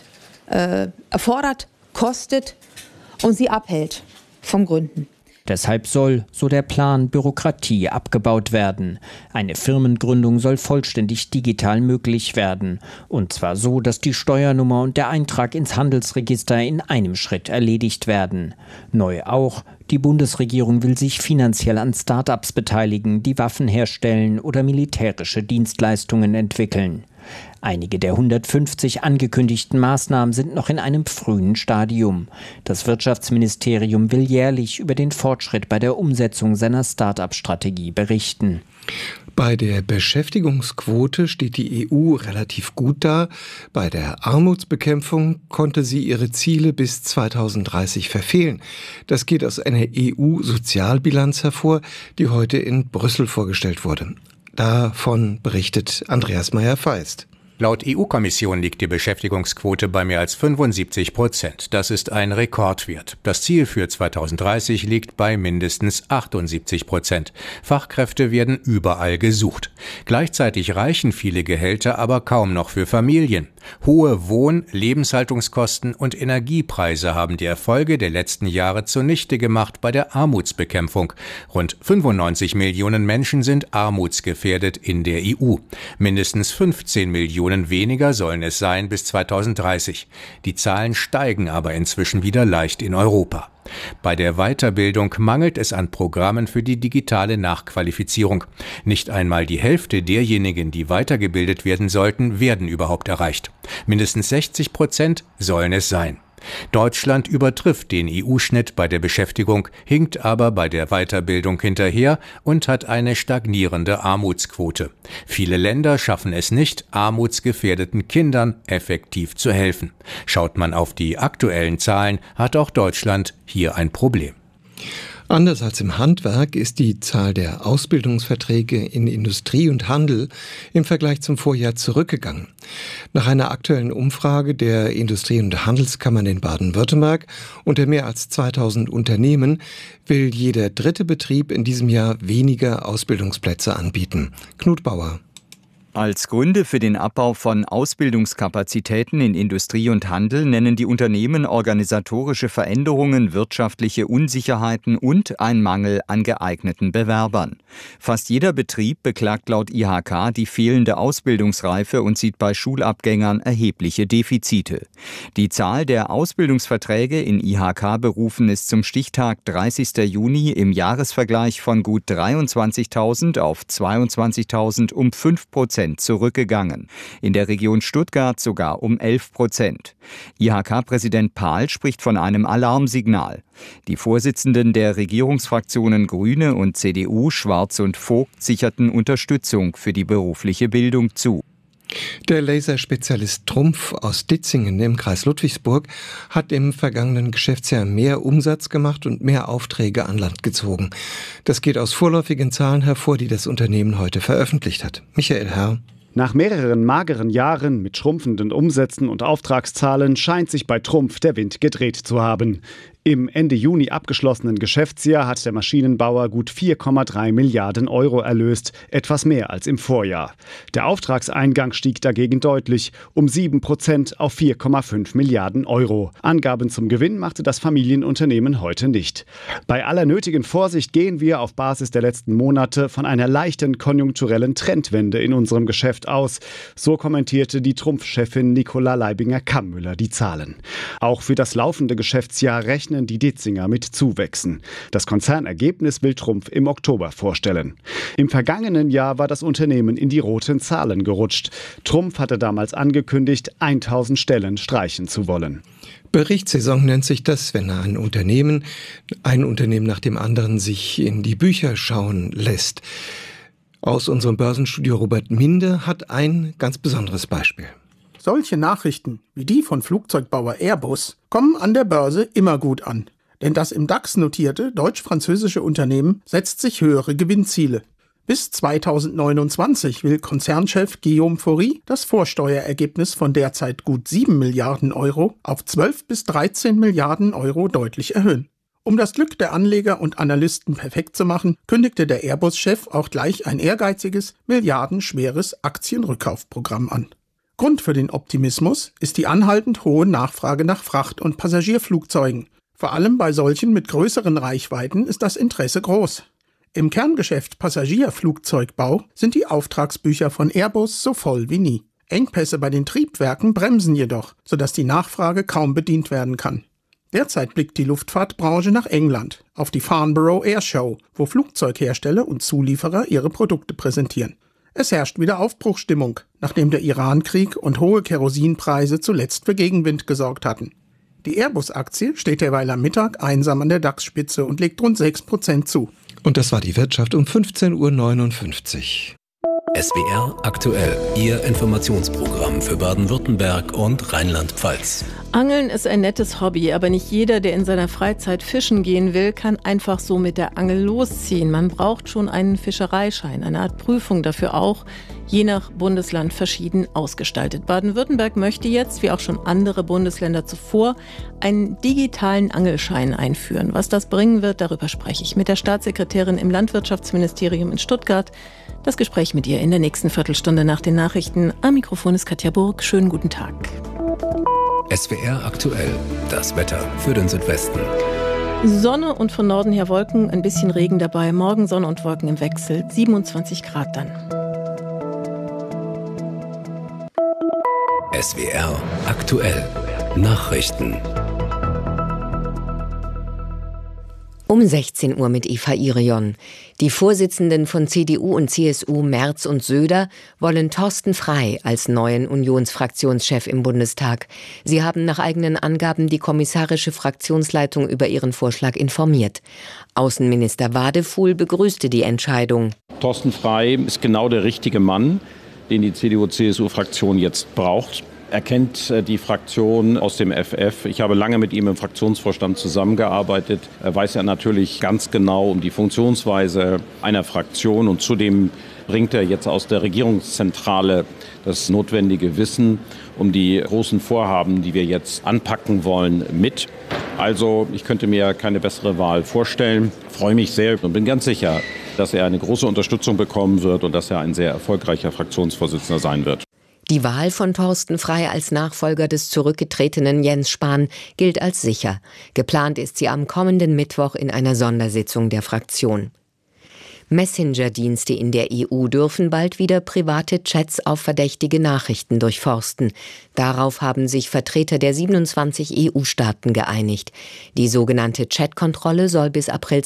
erfordert, kostet und sie abhält vom Gründen. Deshalb soll, so der Plan, Bürokratie abgebaut werden. Eine Firmengründung soll vollständig digital möglich werden. Und zwar so, dass die Steuernummer und der Eintrag ins Handelsregister in einem Schritt erledigt werden. Neu auch, die Bundesregierung will sich finanziell an Start-ups beteiligen, die Waffen herstellen oder militärische Dienstleistungen entwickeln. Einige der 150 angekündigten Maßnahmen sind noch in einem frühen Stadium. Das Wirtschaftsministerium will jährlich über den Fortschritt bei der Umsetzung seiner Start-up-Strategie berichten. Bei der Beschäftigungsquote steht die EU relativ gut da. Bei der Armutsbekämpfung konnte sie ihre Ziele bis 2030 verfehlen. Das geht aus einer EU-Sozialbilanz hervor, die heute in Brüssel vorgestellt wurde. Davon berichtet Andreas Meyer-Feist. Laut EU-Kommission liegt die Beschäftigungsquote bei mehr als 75%. Das ist ein Rekordwert. Das Ziel für 2030 liegt bei mindestens 78%. Fachkräfte werden überall gesucht. Gleichzeitig reichen viele Gehälter aber kaum noch für Familien. Hohe Wohn-, Lebenshaltungskosten und Energiepreise haben die Erfolge der letzten Jahre zunichte gemacht bei der Armutsbekämpfung. Rund 95 Millionen Menschen sind armutsgefährdet in der EU. Mindestens 15 Millionen weniger sollen es sein bis 2030. Die Zahlen steigen aber inzwischen wieder leicht in Europa. Bei der Weiterbildung mangelt es an Programmen für die digitale Nachqualifizierung. Nicht einmal die Hälfte derjenigen, die weitergebildet werden sollten, werden überhaupt erreicht. Mindestens 60% sollen es sein. Deutschland übertrifft den EU-Schnitt bei der Beschäftigung, hinkt aber bei der Weiterbildung hinterher und hat eine stagnierende Armutsquote. Viele Länder schaffen es nicht, armutsgefährdeten Kindern effektiv zu helfen. Schaut man auf die aktuellen Zahlen, hat auch Deutschland hier ein Problem. Anders als im Handwerk ist die Zahl der Ausbildungsverträge in Industrie und Handel im Vergleich zum Vorjahr zurückgegangen. Nach einer aktuellen Umfrage der Industrie- und Handelskammern in Baden-Württemberg unter mehr als 2000 Unternehmen will jeder dritte Betrieb in diesem Jahr weniger Ausbildungsplätze anbieten. Knut Bauer. Als Gründe für den Abbau von Ausbildungskapazitäten in Industrie und Handel nennen die Unternehmen organisatorische Veränderungen, wirtschaftliche Unsicherheiten und ein Mangel an geeigneten Bewerbern. Fast jeder Betrieb beklagt laut IHK die fehlende Ausbildungsreife und sieht bei Schulabgängern erhebliche Defizite. Die Zahl der Ausbildungsverträge in IHK-Berufen ist zum Stichtag 30. Juni im Jahresvergleich von gut 23.000 auf 22.000 um 5% zurückgegangen. In der Region Stuttgart sogar um 11%. IHK-Präsident Pahl spricht von einem Alarmsignal. Die Vorsitzenden der Regierungsfraktionen Grüne und CDU, Schwarz und Vogt, sicherten Unterstützung für die berufliche Bildung zu. Der Laserspezialist Trumpf aus Ditzingen im Kreis Ludwigsburg hat im vergangenen Geschäftsjahr mehr Umsatz gemacht und mehr Aufträge an Land gezogen. Das geht aus vorläufigen Zahlen hervor, die das Unternehmen heute veröffentlicht hat. Michael Herr. Nach mehreren mageren Jahren mit schrumpfenden Umsätzen und Auftragszahlen scheint sich bei Trumpf der Wind gedreht zu haben. Im Ende Juni abgeschlossenen Geschäftsjahr hat der Maschinenbauer gut 4,3 Milliarden Euro erlöst, etwas mehr als im Vorjahr. Der Auftragseingang stieg dagegen deutlich, um 7% auf 4,5 Milliarden Euro. Angaben zum Gewinn machte das Familienunternehmen heute nicht. Bei aller nötigen Vorsicht gehen wir auf Basis der letzten Monate von einer leichten konjunkturellen Trendwende in unserem Geschäft aus. So kommentierte die Trumpf-Chefin Nicola Leibinger-Kammüller die Zahlen. Auch für das laufende Geschäftsjahr rechnen die Ditzinger mit Zuwächsen. Das Konzernergebnis will Trumpf im Oktober vorstellen. Im vergangenen Jahr war das Unternehmen in die roten Zahlen gerutscht. Trumpf hatte damals angekündigt, 1000 Stellen streichen zu wollen. Berichtssaison nennt sich das, wenn ein Unternehmen nach dem anderen sich in die Bücher schauen lässt. Aus unserem Börsenstudio Robert Minde hat ein ganz besonderes Beispiel. Solche Nachrichten wie die von Flugzeugbauer Airbus kommen an der Börse immer gut an. Denn das im DAX notierte deutsch-französische Unternehmen setzt sich höhere Gewinnziele. Bis 2029 will Konzernchef Guillaume Faury das Vorsteuerergebnis von derzeit gut 7 Milliarden Euro auf 12 bis 13 Milliarden Euro deutlich erhöhen. Um das Glück der Anleger und Analysten perfekt zu machen, kündigte der Airbus-Chef auch gleich ein ehrgeiziges, milliardenschweres Aktienrückkaufprogramm an. Grund für den Optimismus ist die anhaltend hohe Nachfrage nach Fracht- und Passagierflugzeugen. Vor allem bei solchen mit größeren Reichweiten ist das Interesse groß. Im Kerngeschäft Passagierflugzeugbau sind die Auftragsbücher von Airbus so voll wie nie. Engpässe bei den Triebwerken bremsen jedoch, sodass die Nachfrage kaum bedient werden kann. Derzeit blickt die Luftfahrtbranche nach England, auf die Farnborough Air Show, wo Flugzeughersteller und Zulieferer ihre Produkte präsentieren. Es herrscht wieder Aufbruchsstimmung, nachdem der Irankrieg und hohe Kerosinpreise zuletzt für Gegenwind gesorgt hatten. Die Airbus-Aktie steht derweil am Mittag einsam an der DAX-Spitze und legt rund 6% zu. Und das war die Wirtschaft um 15.59 Uhr. SWR aktuell, Ihr Informationsprogramm für Baden-Württemberg und Rheinland-Pfalz. Angeln ist ein nettes Hobby, aber nicht jeder, der in seiner Freizeit fischen gehen will, kann einfach so mit der Angel losziehen. Man braucht schon einen Fischereischein, eine Art Prüfung dafür auch, je nach Bundesland verschieden ausgestaltet. Baden-Württemberg möchte jetzt, wie auch schon andere Bundesländer zuvor, einen digitalen Angelschein einführen. Was das bringen wird, darüber spreche ich mit der Staatssekretärin im Landwirtschaftsministerium in Stuttgart. Das Gespräch mit ihr in der nächsten Viertelstunde nach den Nachrichten. Am Mikrofon ist Katja Burg. Schönen guten Tag. SWR aktuell, das Wetter für den Südwesten. Sonne und von Norden her Wolken, ein bisschen Regen dabei. Morgen Sonne und Wolken im Wechsel, 27 Grad dann. SWR aktuell, Nachrichten. Um 16 Uhr mit Eva Irion. Die Vorsitzenden von CDU und CSU Merz und Söder wollen Thorsten Frey als neuen Unionsfraktionschef im Bundestag. Sie haben nach eigenen Angaben die kommissarische Fraktionsleitung über ihren Vorschlag informiert. Außenminister Wadefuhl begrüßte die Entscheidung. Thorsten Frey ist genau der richtige Mann, den die CDU-CSU-Fraktion jetzt braucht. Er kennt die Fraktion aus dem FF. Ich habe lange mit ihm im Fraktionsvorstand zusammengearbeitet. Er weiß ja natürlich ganz genau um die Funktionsweise einer Fraktion und zudem bringt er jetzt aus der Regierungszentrale das notwendige Wissen um die großen Vorhaben, die wir jetzt anpacken wollen, mit. Also ich könnte mir keine bessere Wahl vorstellen. Ich freue mich sehr und bin ganz sicher, dass er eine große Unterstützung bekommen wird und dass er ein sehr erfolgreicher Fraktionsvorsitzender sein wird. Die Wahl von Thorsten Frey als Nachfolger des zurückgetretenen Jens Spahn gilt als sicher. Geplant ist sie am kommenden Mittwoch in einer Sondersitzung der Fraktion. Messenger-Dienste in der EU dürfen bald wieder private Chats auf verdächtige Nachrichten durchforsten. Darauf haben sich Vertreter der 27 EU-Staaten geeinigt. Die sogenannte Chat-Kontrolle soll bis April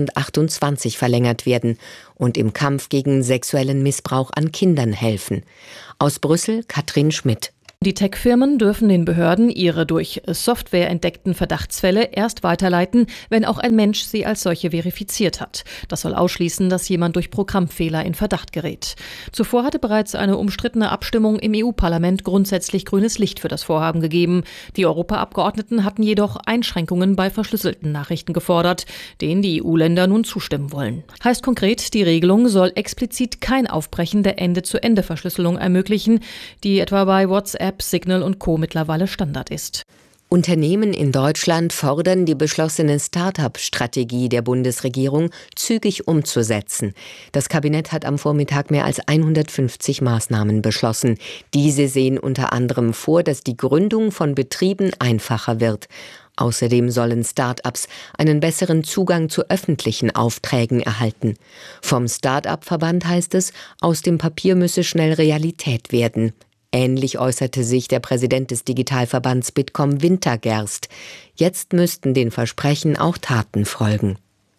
2028 verlängert werden und im Kampf gegen sexuellen Missbrauch an Kindern helfen. Aus Brüssel Katrin Schmidt. Die Tech-Firmen dürfen den Behörden ihre durch Software entdeckten Verdachtsfälle erst weiterleiten, wenn auch ein Mensch sie als solche verifiziert hat. Das soll ausschließen, dass jemand durch Programmfehler in Verdacht gerät. Zuvor hatte bereits eine umstrittene Abstimmung im EU-Parlament grundsätzlich grünes Licht für das Vorhaben gegeben. Die Europaabgeordneten hatten jedoch Einschränkungen bei verschlüsselten Nachrichten gefordert, denen die EU-Länder nun zustimmen wollen. Heißt konkret, die Regelung soll explizit kein Aufbrechen der Ende-zu-Ende-Verschlüsselung ermöglichen, die etwa bei WhatsApp, Signal und Co. mittlerweile Standard ist. Unternehmen in Deutschland fordern, die beschlossene Start-up-Strategie der Bundesregierung zügig umzusetzen. Das Kabinett hat am Vormittag mehr als 150 Maßnahmen beschlossen. Diese sehen unter anderem vor, dass die Gründung von Betrieben einfacher wird. Außerdem sollen Start-ups einen besseren Zugang zu öffentlichen Aufträgen erhalten. Vom Start-up-Verband heißt es, aus dem Papier müsse schnell Realität werden. Ähnlich äußerte sich der Präsident des Digitalverbands Bitkom Wintergerst. Jetzt müssten den Versprechen auch Taten folgen.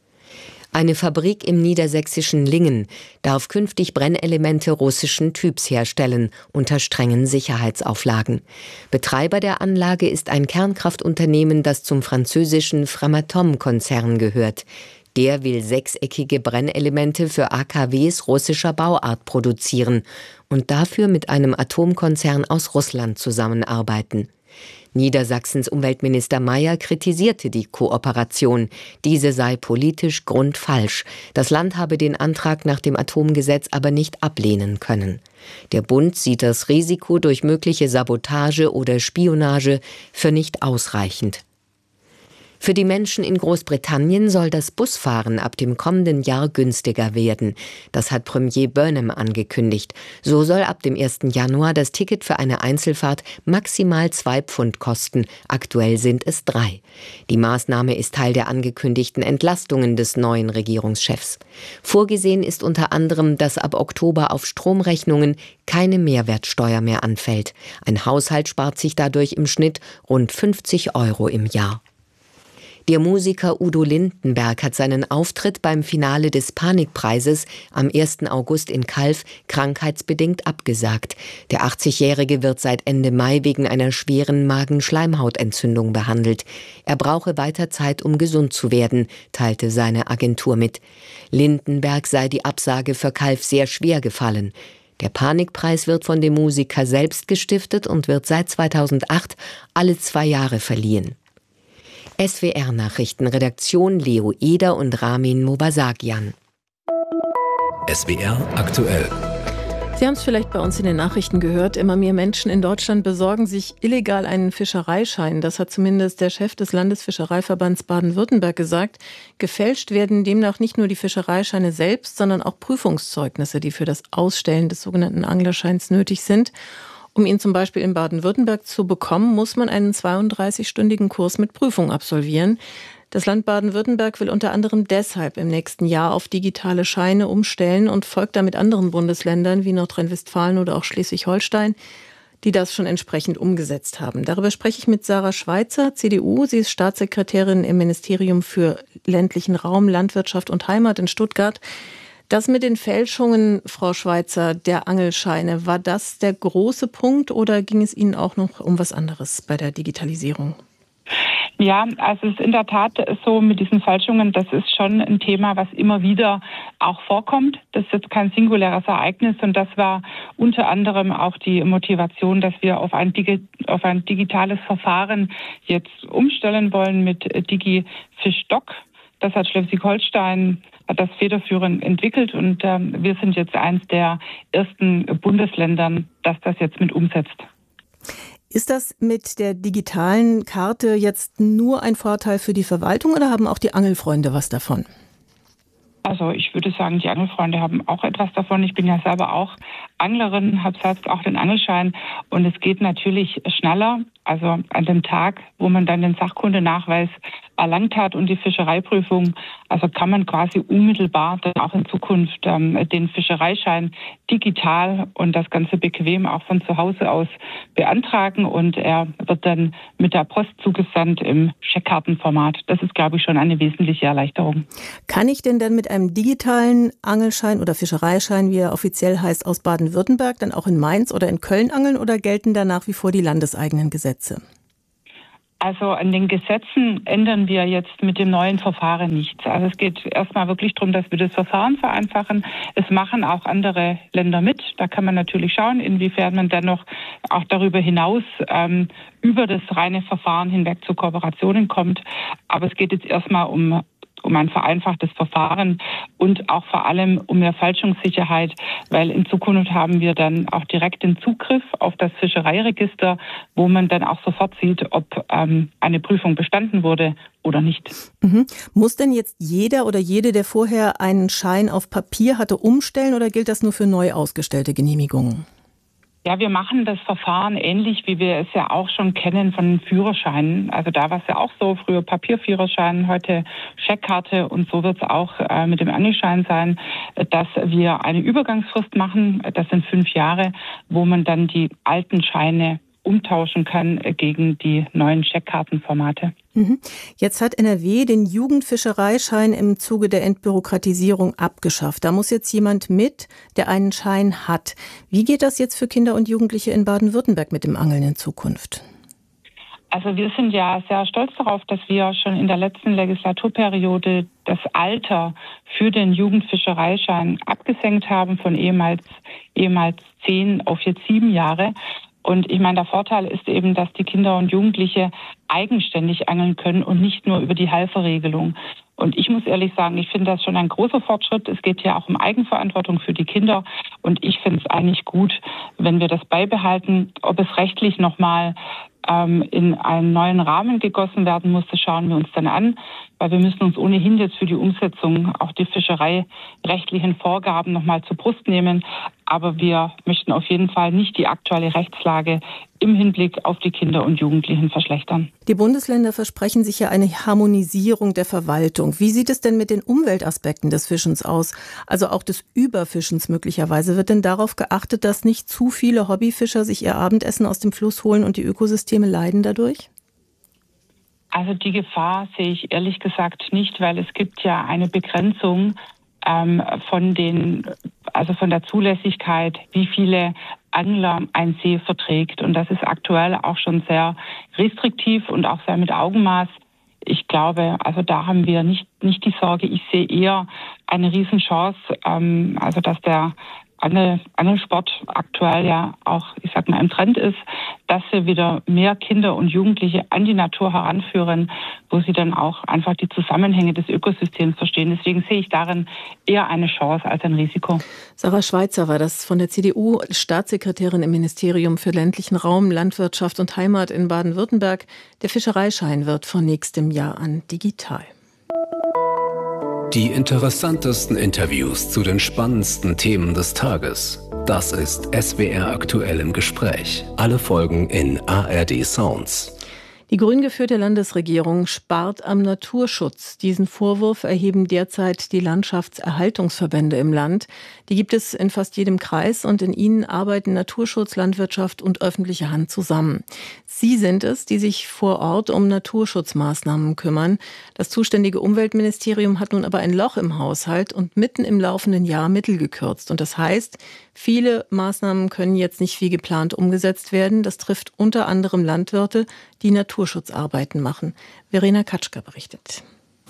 Eine Fabrik im niedersächsischen Lingen darf künftig Brennelemente russischen Typs herstellen, unter strengen Sicherheitsauflagen. Betreiber der Anlage ist ein Kernkraftunternehmen, das zum französischen Framatome-Konzern gehört. Der will sechseckige Brennelemente für AKWs russischer Bauart produzieren und dafür mit einem Atomkonzern aus Russland zusammenarbeiten. Niedersachsens Umweltminister Mayer kritisierte die Kooperation. Diese sei politisch grundfalsch. Das Land habe den Antrag nach dem Atomgesetz aber nicht ablehnen können. Der Bund sieht das Risiko durch mögliche Sabotage oder Spionage für nicht ausreichend. Für die Menschen in Großbritannien soll das Busfahren ab dem kommenden Jahr günstiger werden. Das hat Premier Burnham angekündigt. So soll ab dem 1. Januar das Ticket für eine Einzelfahrt maximal 2 Pfund kosten. Aktuell sind es 3. Die Maßnahme ist Teil der angekündigten Entlastungen des neuen Regierungschefs. Vorgesehen ist unter anderem, dass ab Oktober auf Stromrechnungen keine Mehrwertsteuer mehr anfällt. Ein Haushalt spart sich dadurch im Schnitt rund 50 € im Jahr. Der Musiker Udo Lindenberg hat seinen Auftritt beim Finale des Panikpreises am 1. August in Calw krankheitsbedingt abgesagt. Der 80-Jährige wird seit Ende Mai wegen einer schweren Magenschleimhautentzündung behandelt. Er brauche weiter Zeit, um gesund zu werden, teilte seine Agentur mit. Lindenberg sei die Absage für Calw sehr schwer gefallen. Der Panikpreis wird von dem Musiker selbst gestiftet und wird seit 2008 alle 2 Jahre verliehen. SWR Nachrichtenredaktion Leo Eder und Ramin Mobasagian. SWR aktuell. Sie haben es vielleicht bei uns in den Nachrichten gehört. Immer mehr Menschen in Deutschland besorgen sich illegal einen Fischereischein. Das hat zumindest der Chef des Landesfischereiverbands Baden-Württemberg gesagt. Gefälscht werden demnach nicht nur die Fischereischeine selbst, sondern auch Prüfungszeugnisse, die für das Ausstellen des sogenannten Anglerscheins nötig sind. Um ihn zum Beispiel in Baden-Württemberg zu bekommen, muss man einen 32-stündigen Kurs mit Prüfung absolvieren. Das Land Baden-Württemberg will unter anderem deshalb im nächsten Jahr auf digitale Scheine umstellen und folgt damit anderen Bundesländern wie Nordrhein-Westfalen oder auch Schleswig-Holstein, die das schon entsprechend umgesetzt haben. Darüber spreche ich mit Sarah Schweitzer, CDU. Sie ist Staatssekretärin im Ministerium für ländlichen Raum, Landwirtschaft und Heimat in Stuttgart. Das mit den Fälschungen, Frau Schweitzer, der Angelscheine, war das der große Punkt oder ging es Ihnen auch noch um was anderes bei der Digitalisierung? Ja, also es ist in der Tat so mit diesen Fälschungen, das ist schon ein Thema, was immer wieder auch vorkommt. Das ist jetzt kein singuläres Ereignis und das war unter anderem auch die Motivation, dass wir auf ein digitales Verfahren jetzt umstellen wollen mit DigiFish-Doc. Das hat Schleswig-Holstein das federführend entwickelt und wir sind jetzt eines der ersten Bundesländern, das jetzt mit umsetzt. Ist das mit der digitalen Karte jetzt nur ein Vorteil für die Verwaltung oder haben auch die Angelfreunde was davon? Also ich würde sagen, die Angelfreunde haben auch etwas davon. Ich bin ja selber auch Anglerin, habe selbst auch den Angelschein und es geht natürlich schneller. Also an dem Tag, wo man dann den Sachkundenachweis erlangt hat und die Fischereiprüfung, also kann man quasi unmittelbar dann auch in Zukunft den Fischereischein digital und das Ganze bequem auch von zu Hause aus beantragen und er wird dann mit der Post zugesandt im Scheckkartenformat. Das ist, glaube ich, schon eine wesentliche Erleichterung. Kann ich denn dann mit einem digitalen Angelschein oder Fischereischein, wie er offiziell heißt, aus Baden-Württemberg dann auch in Mainz oder in Köln angeln oder gelten da nach wie vor die landeseigenen Gesetze? Also an den Gesetzen ändern wir jetzt mit dem neuen Verfahren nichts. Also es geht erstmal wirklich darum, dass wir das Verfahren vereinfachen. Es machen auch andere Länder mit. Da kann man natürlich schauen, inwiefern man dann noch auch darüber hinaus über das reine Verfahren hinweg zu Kooperationen kommt. Aber es geht jetzt erstmal um ein vereinfachtes Verfahren und auch vor allem um mehr Fälschungssicherheit, weil in Zukunft haben wir dann auch direkt den Zugriff auf das Fischereiregister, wo man dann auch sofort sieht, ob eine Prüfung bestanden wurde oder nicht. Mhm. Muss denn jetzt jeder oder jede, der vorher einen Schein auf Papier hatte, umstellen oder gilt das nur für neu ausgestellte Genehmigungen? Ja, wir machen das Verfahren ähnlich, wie wir es ja auch schon kennen von Führerscheinen. Also da war es ja auch so, früher Papierführerschein, heute Scheckkarte und so wird es auch mit dem Angelschein sein, dass wir eine Übergangsfrist machen, das sind 5 Jahre, wo man dann die alten Scheine umtauschen kann gegen die neuen Scheckkartenformate. Jetzt hat NRW den Jugendfischereischein im Zuge der Entbürokratisierung abgeschafft. Da muss jetzt jemand mit, der einen Schein hat. Wie geht das jetzt für Kinder und Jugendliche in Baden-Württemberg mit dem Angeln in Zukunft? Also wir sind ja sehr stolz darauf, dass wir schon in der letzten Legislaturperiode das Alter für den Jugendfischereischein abgesenkt haben von ehemals 10 auf jetzt 7 Jahre. Und ich meine, der Vorteil ist eben, dass die Kinder und Jugendliche eigenständig angeln können und nicht nur über die Halferregelung. Und ich muss ehrlich sagen, ich finde das schon ein großer Fortschritt. Es geht ja auch um Eigenverantwortung für die Kinder. Und ich finde es eigentlich gut, wenn wir das beibehalten. Ob es rechtlich nochmal in einen neuen Rahmen gegossen werden muss, das schauen wir uns dann an. Weil wir müssen uns ohnehin jetzt für die Umsetzung auch die fischereirechtlichen Vorgaben nochmal zur Brust nehmen. Aber wir möchten auf jeden Fall nicht die aktuelle Rechtslage im Hinblick auf die Kinder und Jugendlichen verschlechtern. Die Bundesländer versprechen sich ja eine Harmonisierung der Verwaltung. Wie sieht es denn mit den Umweltaspekten des Fischens aus? Also auch des Überfischens möglicherweise. Wird denn darauf geachtet, dass nicht zu viele Hobbyfischer sich ihr Abendessen aus dem Fluss holen und die Ökosysteme leiden dadurch? Also die Gefahr sehe ich ehrlich gesagt nicht, weil es gibt ja eine Begrenzung von der Zulässigkeit, wie viele Angler ein See verträgt. Und das ist aktuell auch schon sehr restriktiv und auch sehr mit Augenmaß. Ich glaube, also da haben wir nicht die Sorge. Ich sehe eher eine Riesenchance, also dass der Angelsport aktuell ja auch, ich sag mal, im Trend ist, dass wir wieder mehr Kinder und Jugendliche an die Natur heranführen, wo sie dann auch einfach die Zusammenhänge des Ökosystems verstehen. Deswegen sehe ich darin eher eine Chance als ein Risiko. Sarah Schweitzer war das von der CDU, Staatssekretärin im Ministerium für ländlichen Raum, Landwirtschaft und Heimat in Baden-Württemberg. Der Fischereischein wird von nächstem Jahr an digital. Die interessantesten Interviews zu den spannendsten Themen des Tages. Das ist SWR aktuell im Gespräch. Alle Folgen in ARD Sounds. Die grün geführte Landesregierung spart am Naturschutz. Diesen Vorwurf erheben derzeit die Landschaftserhaltungsverbände im Land. Die gibt es in fast jedem Kreis und in ihnen arbeiten Naturschutz, Landwirtschaft und öffentliche Hand zusammen. Sie sind es, die sich vor Ort um Naturschutzmaßnahmen kümmern. Das zuständige Umweltministerium hat nun aber ein Loch im Haushalt und mitten im laufenden Jahr Mittel gekürzt. Und das heißt, viele Maßnahmen können jetzt nicht wie geplant umgesetzt werden. Das trifft unter anderem Landwirte, die Naturschutzarbeiten machen. Verena Katschka berichtet.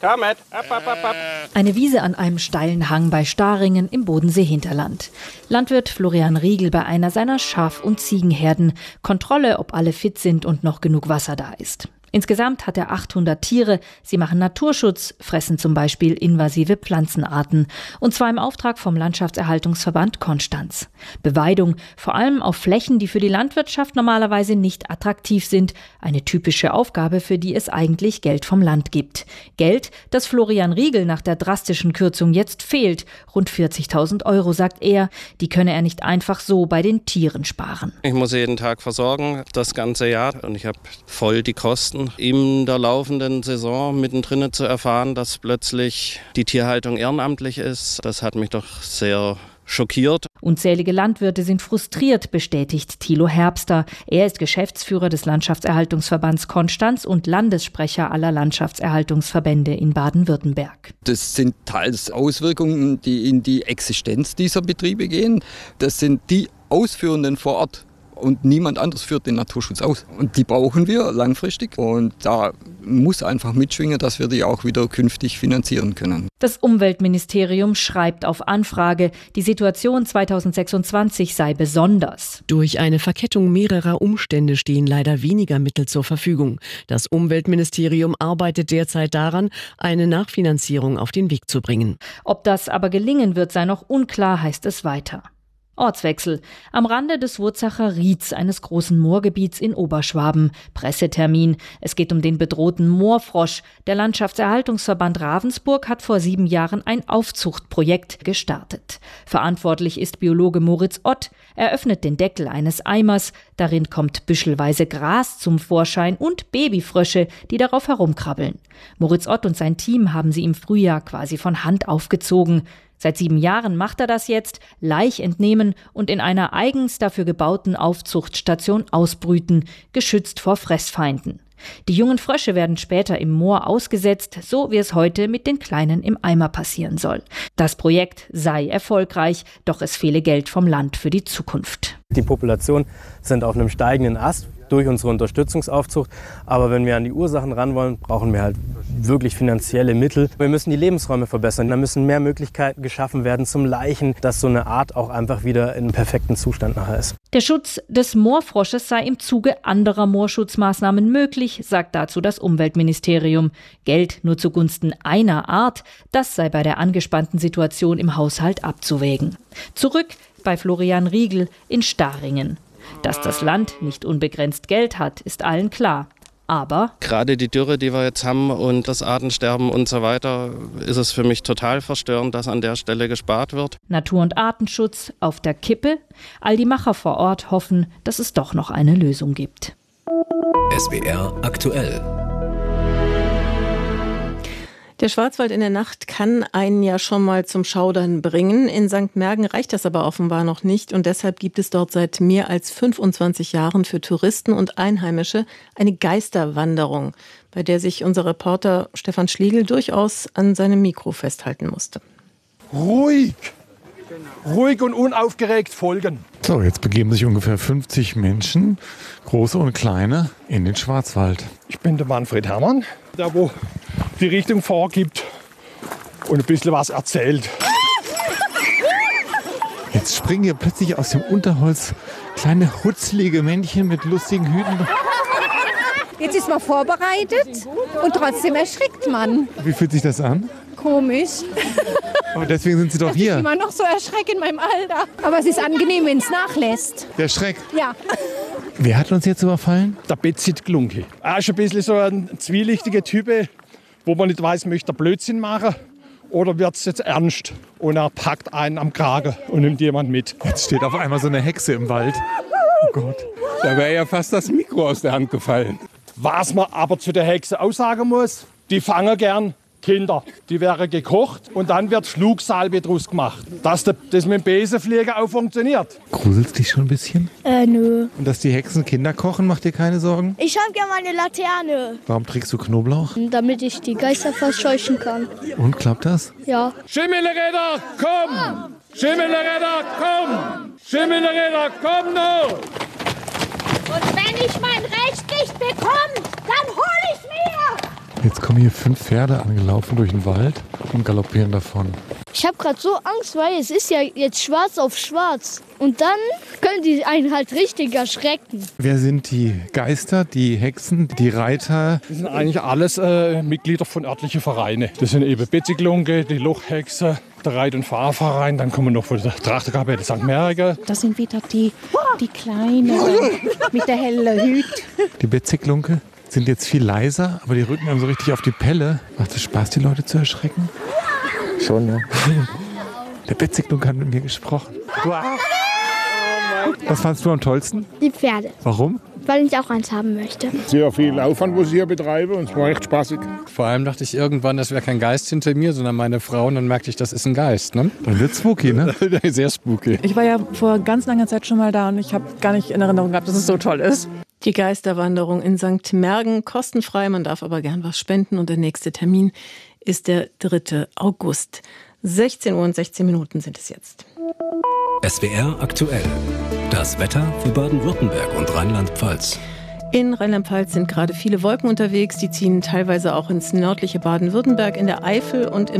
Eine Wiese an einem steilen Hang bei Staringen im Bodensee-Hinterland. Landwirt Florian Riegel bei einer seiner Schaf- und Ziegenherden. Kontrolle, ob alle fit sind und noch genug Wasser da ist. Insgesamt hat er 800 Tiere. Sie machen Naturschutz, fressen zum Beispiel invasive Pflanzenarten. Und zwar im Auftrag vom Landschaftserhaltungsverband Konstanz. Beweidung, vor allem auf Flächen, die für die Landwirtschaft normalerweise nicht attraktiv sind. Eine typische Aufgabe, für die es eigentlich Geld vom Land gibt. Geld, das Florian Riegel nach der drastischen Kürzung jetzt fehlt. Rund 40.000 €, sagt er. Die könne er nicht einfach so bei den Tieren sparen. Ich muss jeden Tag versorgen, das ganze Jahr. Und ich habe voll die Kosten. In der laufenden Saison mittendrin zu erfahren, dass plötzlich die Tierhaltung ehrenamtlich ist, das hat mich doch sehr schockiert. Unzählige Landwirte sind frustriert, bestätigt Thilo Herbster. Er ist Geschäftsführer des Landschaftserhaltungsverbands Konstanz und Landessprecher aller Landschaftserhaltungsverbände in Baden-Württemberg. Das sind teils Auswirkungen, die in die Existenz dieser Betriebe gehen. Das sind die Ausführenden vor Ort. Und niemand anderes führt den Naturschutz aus. Und die brauchen wir langfristig. Und da muss einfach mitschwingen, dass wir die auch wieder künftig finanzieren können. Das Umweltministerium schreibt auf Anfrage, die Situation 2026 sei besonders. Durch eine Verkettung mehrerer Umstände stehen leider weniger Mittel zur Verfügung. Das Umweltministerium arbeitet derzeit daran, eine Nachfinanzierung auf den Weg zu bringen. Ob das aber gelingen wird, sei noch unklar, heißt es weiter. Ortswechsel. Am Rande des Wurzacher Rieds, eines großen Moorgebiets in Oberschwaben. Pressetermin. Es geht um den bedrohten Moorfrosch. Der Landschaftserhaltungsverband Ravensburg hat vor 7 Jahren ein Aufzuchtprojekt gestartet. Verantwortlich ist Biologe Moritz Ott. Er öffnet den Deckel eines Eimers. Darin kommt büschelweise Gras zum Vorschein und Babyfrösche, die darauf herumkrabbeln. Moritz Ott und sein Team haben sie im Frühjahr quasi von Hand aufgezogen. Seit 7 Jahren macht er das jetzt, Laich entnehmen und in einer eigens dafür gebauten Aufzuchtstation ausbrüten, geschützt vor Fressfeinden. Die jungen Frösche werden später im Moor ausgesetzt, so wie es heute mit den Kleinen im Eimer passieren soll. Das Projekt sei erfolgreich, doch es fehle Geld vom Land für die Zukunft. Die Populationen sind auf einem steigenden Ast durch unsere Unterstützungsaufzucht. Aber wenn wir an die Ursachen ran wollen, brauchen wir halt wirklich finanzielle Mittel. Wir müssen die Lebensräume verbessern. Da müssen mehr Möglichkeiten geschaffen werden zum Laichen, dass so eine Art auch einfach wieder in perfekten Zustand nachher ist. Der Schutz des Moorfrosches sei im Zuge anderer Moorschutzmaßnahmen möglich, sagt dazu das Umweltministerium. Geld nur zugunsten einer Art, das sei bei der angespannten Situation im Haushalt abzuwägen. Zurück bei Florian Riegel in Staringen. Dass das Land nicht unbegrenzt Geld hat, ist allen klar. Aber gerade die Dürre, die wir jetzt haben und das Artensterben und so weiter, ist es für mich total verstörend, dass an der Stelle gespart wird. Natur- und Artenschutz auf der Kippe. All die Macher vor Ort hoffen, dass es doch noch eine Lösung gibt. SWR aktuell. Der Schwarzwald in der Nacht kann einen ja schon mal zum Schaudern bringen. In St. Märgen reicht das aber offenbar noch nicht. Und deshalb gibt es dort seit mehr als 25 Jahren für Touristen und Einheimische eine Geisterwanderung, bei der sich unser Reporter Stefan Schlegel durchaus an seinem Mikro festhalten musste. Ruhig und unaufgeregt folgen. So, jetzt begeben sich ungefähr 50 Menschen, große und kleine, in den Schwarzwald. Ich bin der Manfred Herrmann, der wo die Richtung vorgibt und ein bisschen was erzählt. Jetzt springen hier plötzlich aus dem Unterholz kleine hutzlige Männchen mit lustigen Hüten. Jetzt ist man vorbereitet und trotzdem erschrickt man. Wie fühlt sich das an? Komisch. Aber deswegen sind Sie doch hier. Ich immer noch so erschreckt in meinem Alter. Aber es ist angenehm, wenn es nachlässt. Der Schreck? Ja. Wer hat uns jetzt überfallen? Der Betzit Glunke. Er ist ein bisschen so ein zwielichtiger Typ, wo man nicht weiß, möchte er Blödsinn machen oder wird es jetzt ernst? Und er packt einen am Kragen und nimmt jemand mit. Jetzt steht auf einmal so eine Hexe im Wald. Oh Gott. Da wäre ja fast das Mikro aus der Hand gefallen. Was man aber zu der Hexe aussagen muss, die fangen gern Kinder. Die wären gekocht und dann wird Schlugsalbe draus gemacht. Dass das mit dem Besenfliegen auch funktioniert. Gruselst dich schon ein bisschen? Nö. Und dass die Hexen Kinder kochen, macht dir keine Sorgen? Ich habe gerne mal eine Laterne. Warum trägst du Knoblauch? Damit ich die Geister verscheuchen kann. Und klappt das? Ja. Schimmelräder, komm! Schimmelräder, komm! Schimmelräder, komm noch! Und wenn ich mein Recht nicht bekomme, Jetzt kommen hier 5 Pferde angelaufen durch den Wald und galoppieren davon. Ich habe gerade so Angst, weil es ist ja jetzt schwarz auf schwarz. Und dann können die einen halt richtig erschrecken. Wer sind die Geister, die Hexen, die Reiter? Das sind eigentlich alles Mitglieder von örtlichen Vereinen. Das sind eben Betziglunke, die Lochhexe, der Reit- und Fahrverein. Dann kommen noch von der Trachterkapelle St. Märgen. Das sind wieder die Kleinen mit der hellen Hüt. Die Betziglunke sind jetzt viel leiser, aber die rücken einem so richtig auf die Pelle. Macht es Spaß, die Leute zu erschrecken? Schon, ja. Der Betziglunke hat mit mir gesprochen. Was fandst du am tollsten? Die Pferde. Warum? Weil ich auch eins haben möchte. Sehr viel Aufwand, was ich hier betreibe, und es war echt spaßig. Vor allem dachte ich irgendwann, das wäre kein Geist hinter mir, sondern meine Frau, und dann merkte ich, das ist ein Geist. Ne? Dann wird spooky, ne? Sehr spooky. Ich war ja vor ganz langer Zeit schon mal da und ich habe gar nicht in Erinnerung gehabt, dass es so toll ist. Die Geisterwanderung in St. Märgen, kostenfrei, man darf aber gern was spenden und der nächste Termin ist der 3. August. 16 Uhr und 16 Minuten sind es jetzt. SWR aktuell. Das Wetter für Baden-Württemberg und Rheinland-Pfalz. In Rheinland-Pfalz sind gerade viele Wolken unterwegs. Die ziehen teilweise auch ins nördliche Baden-Württemberg, in der Eifel und im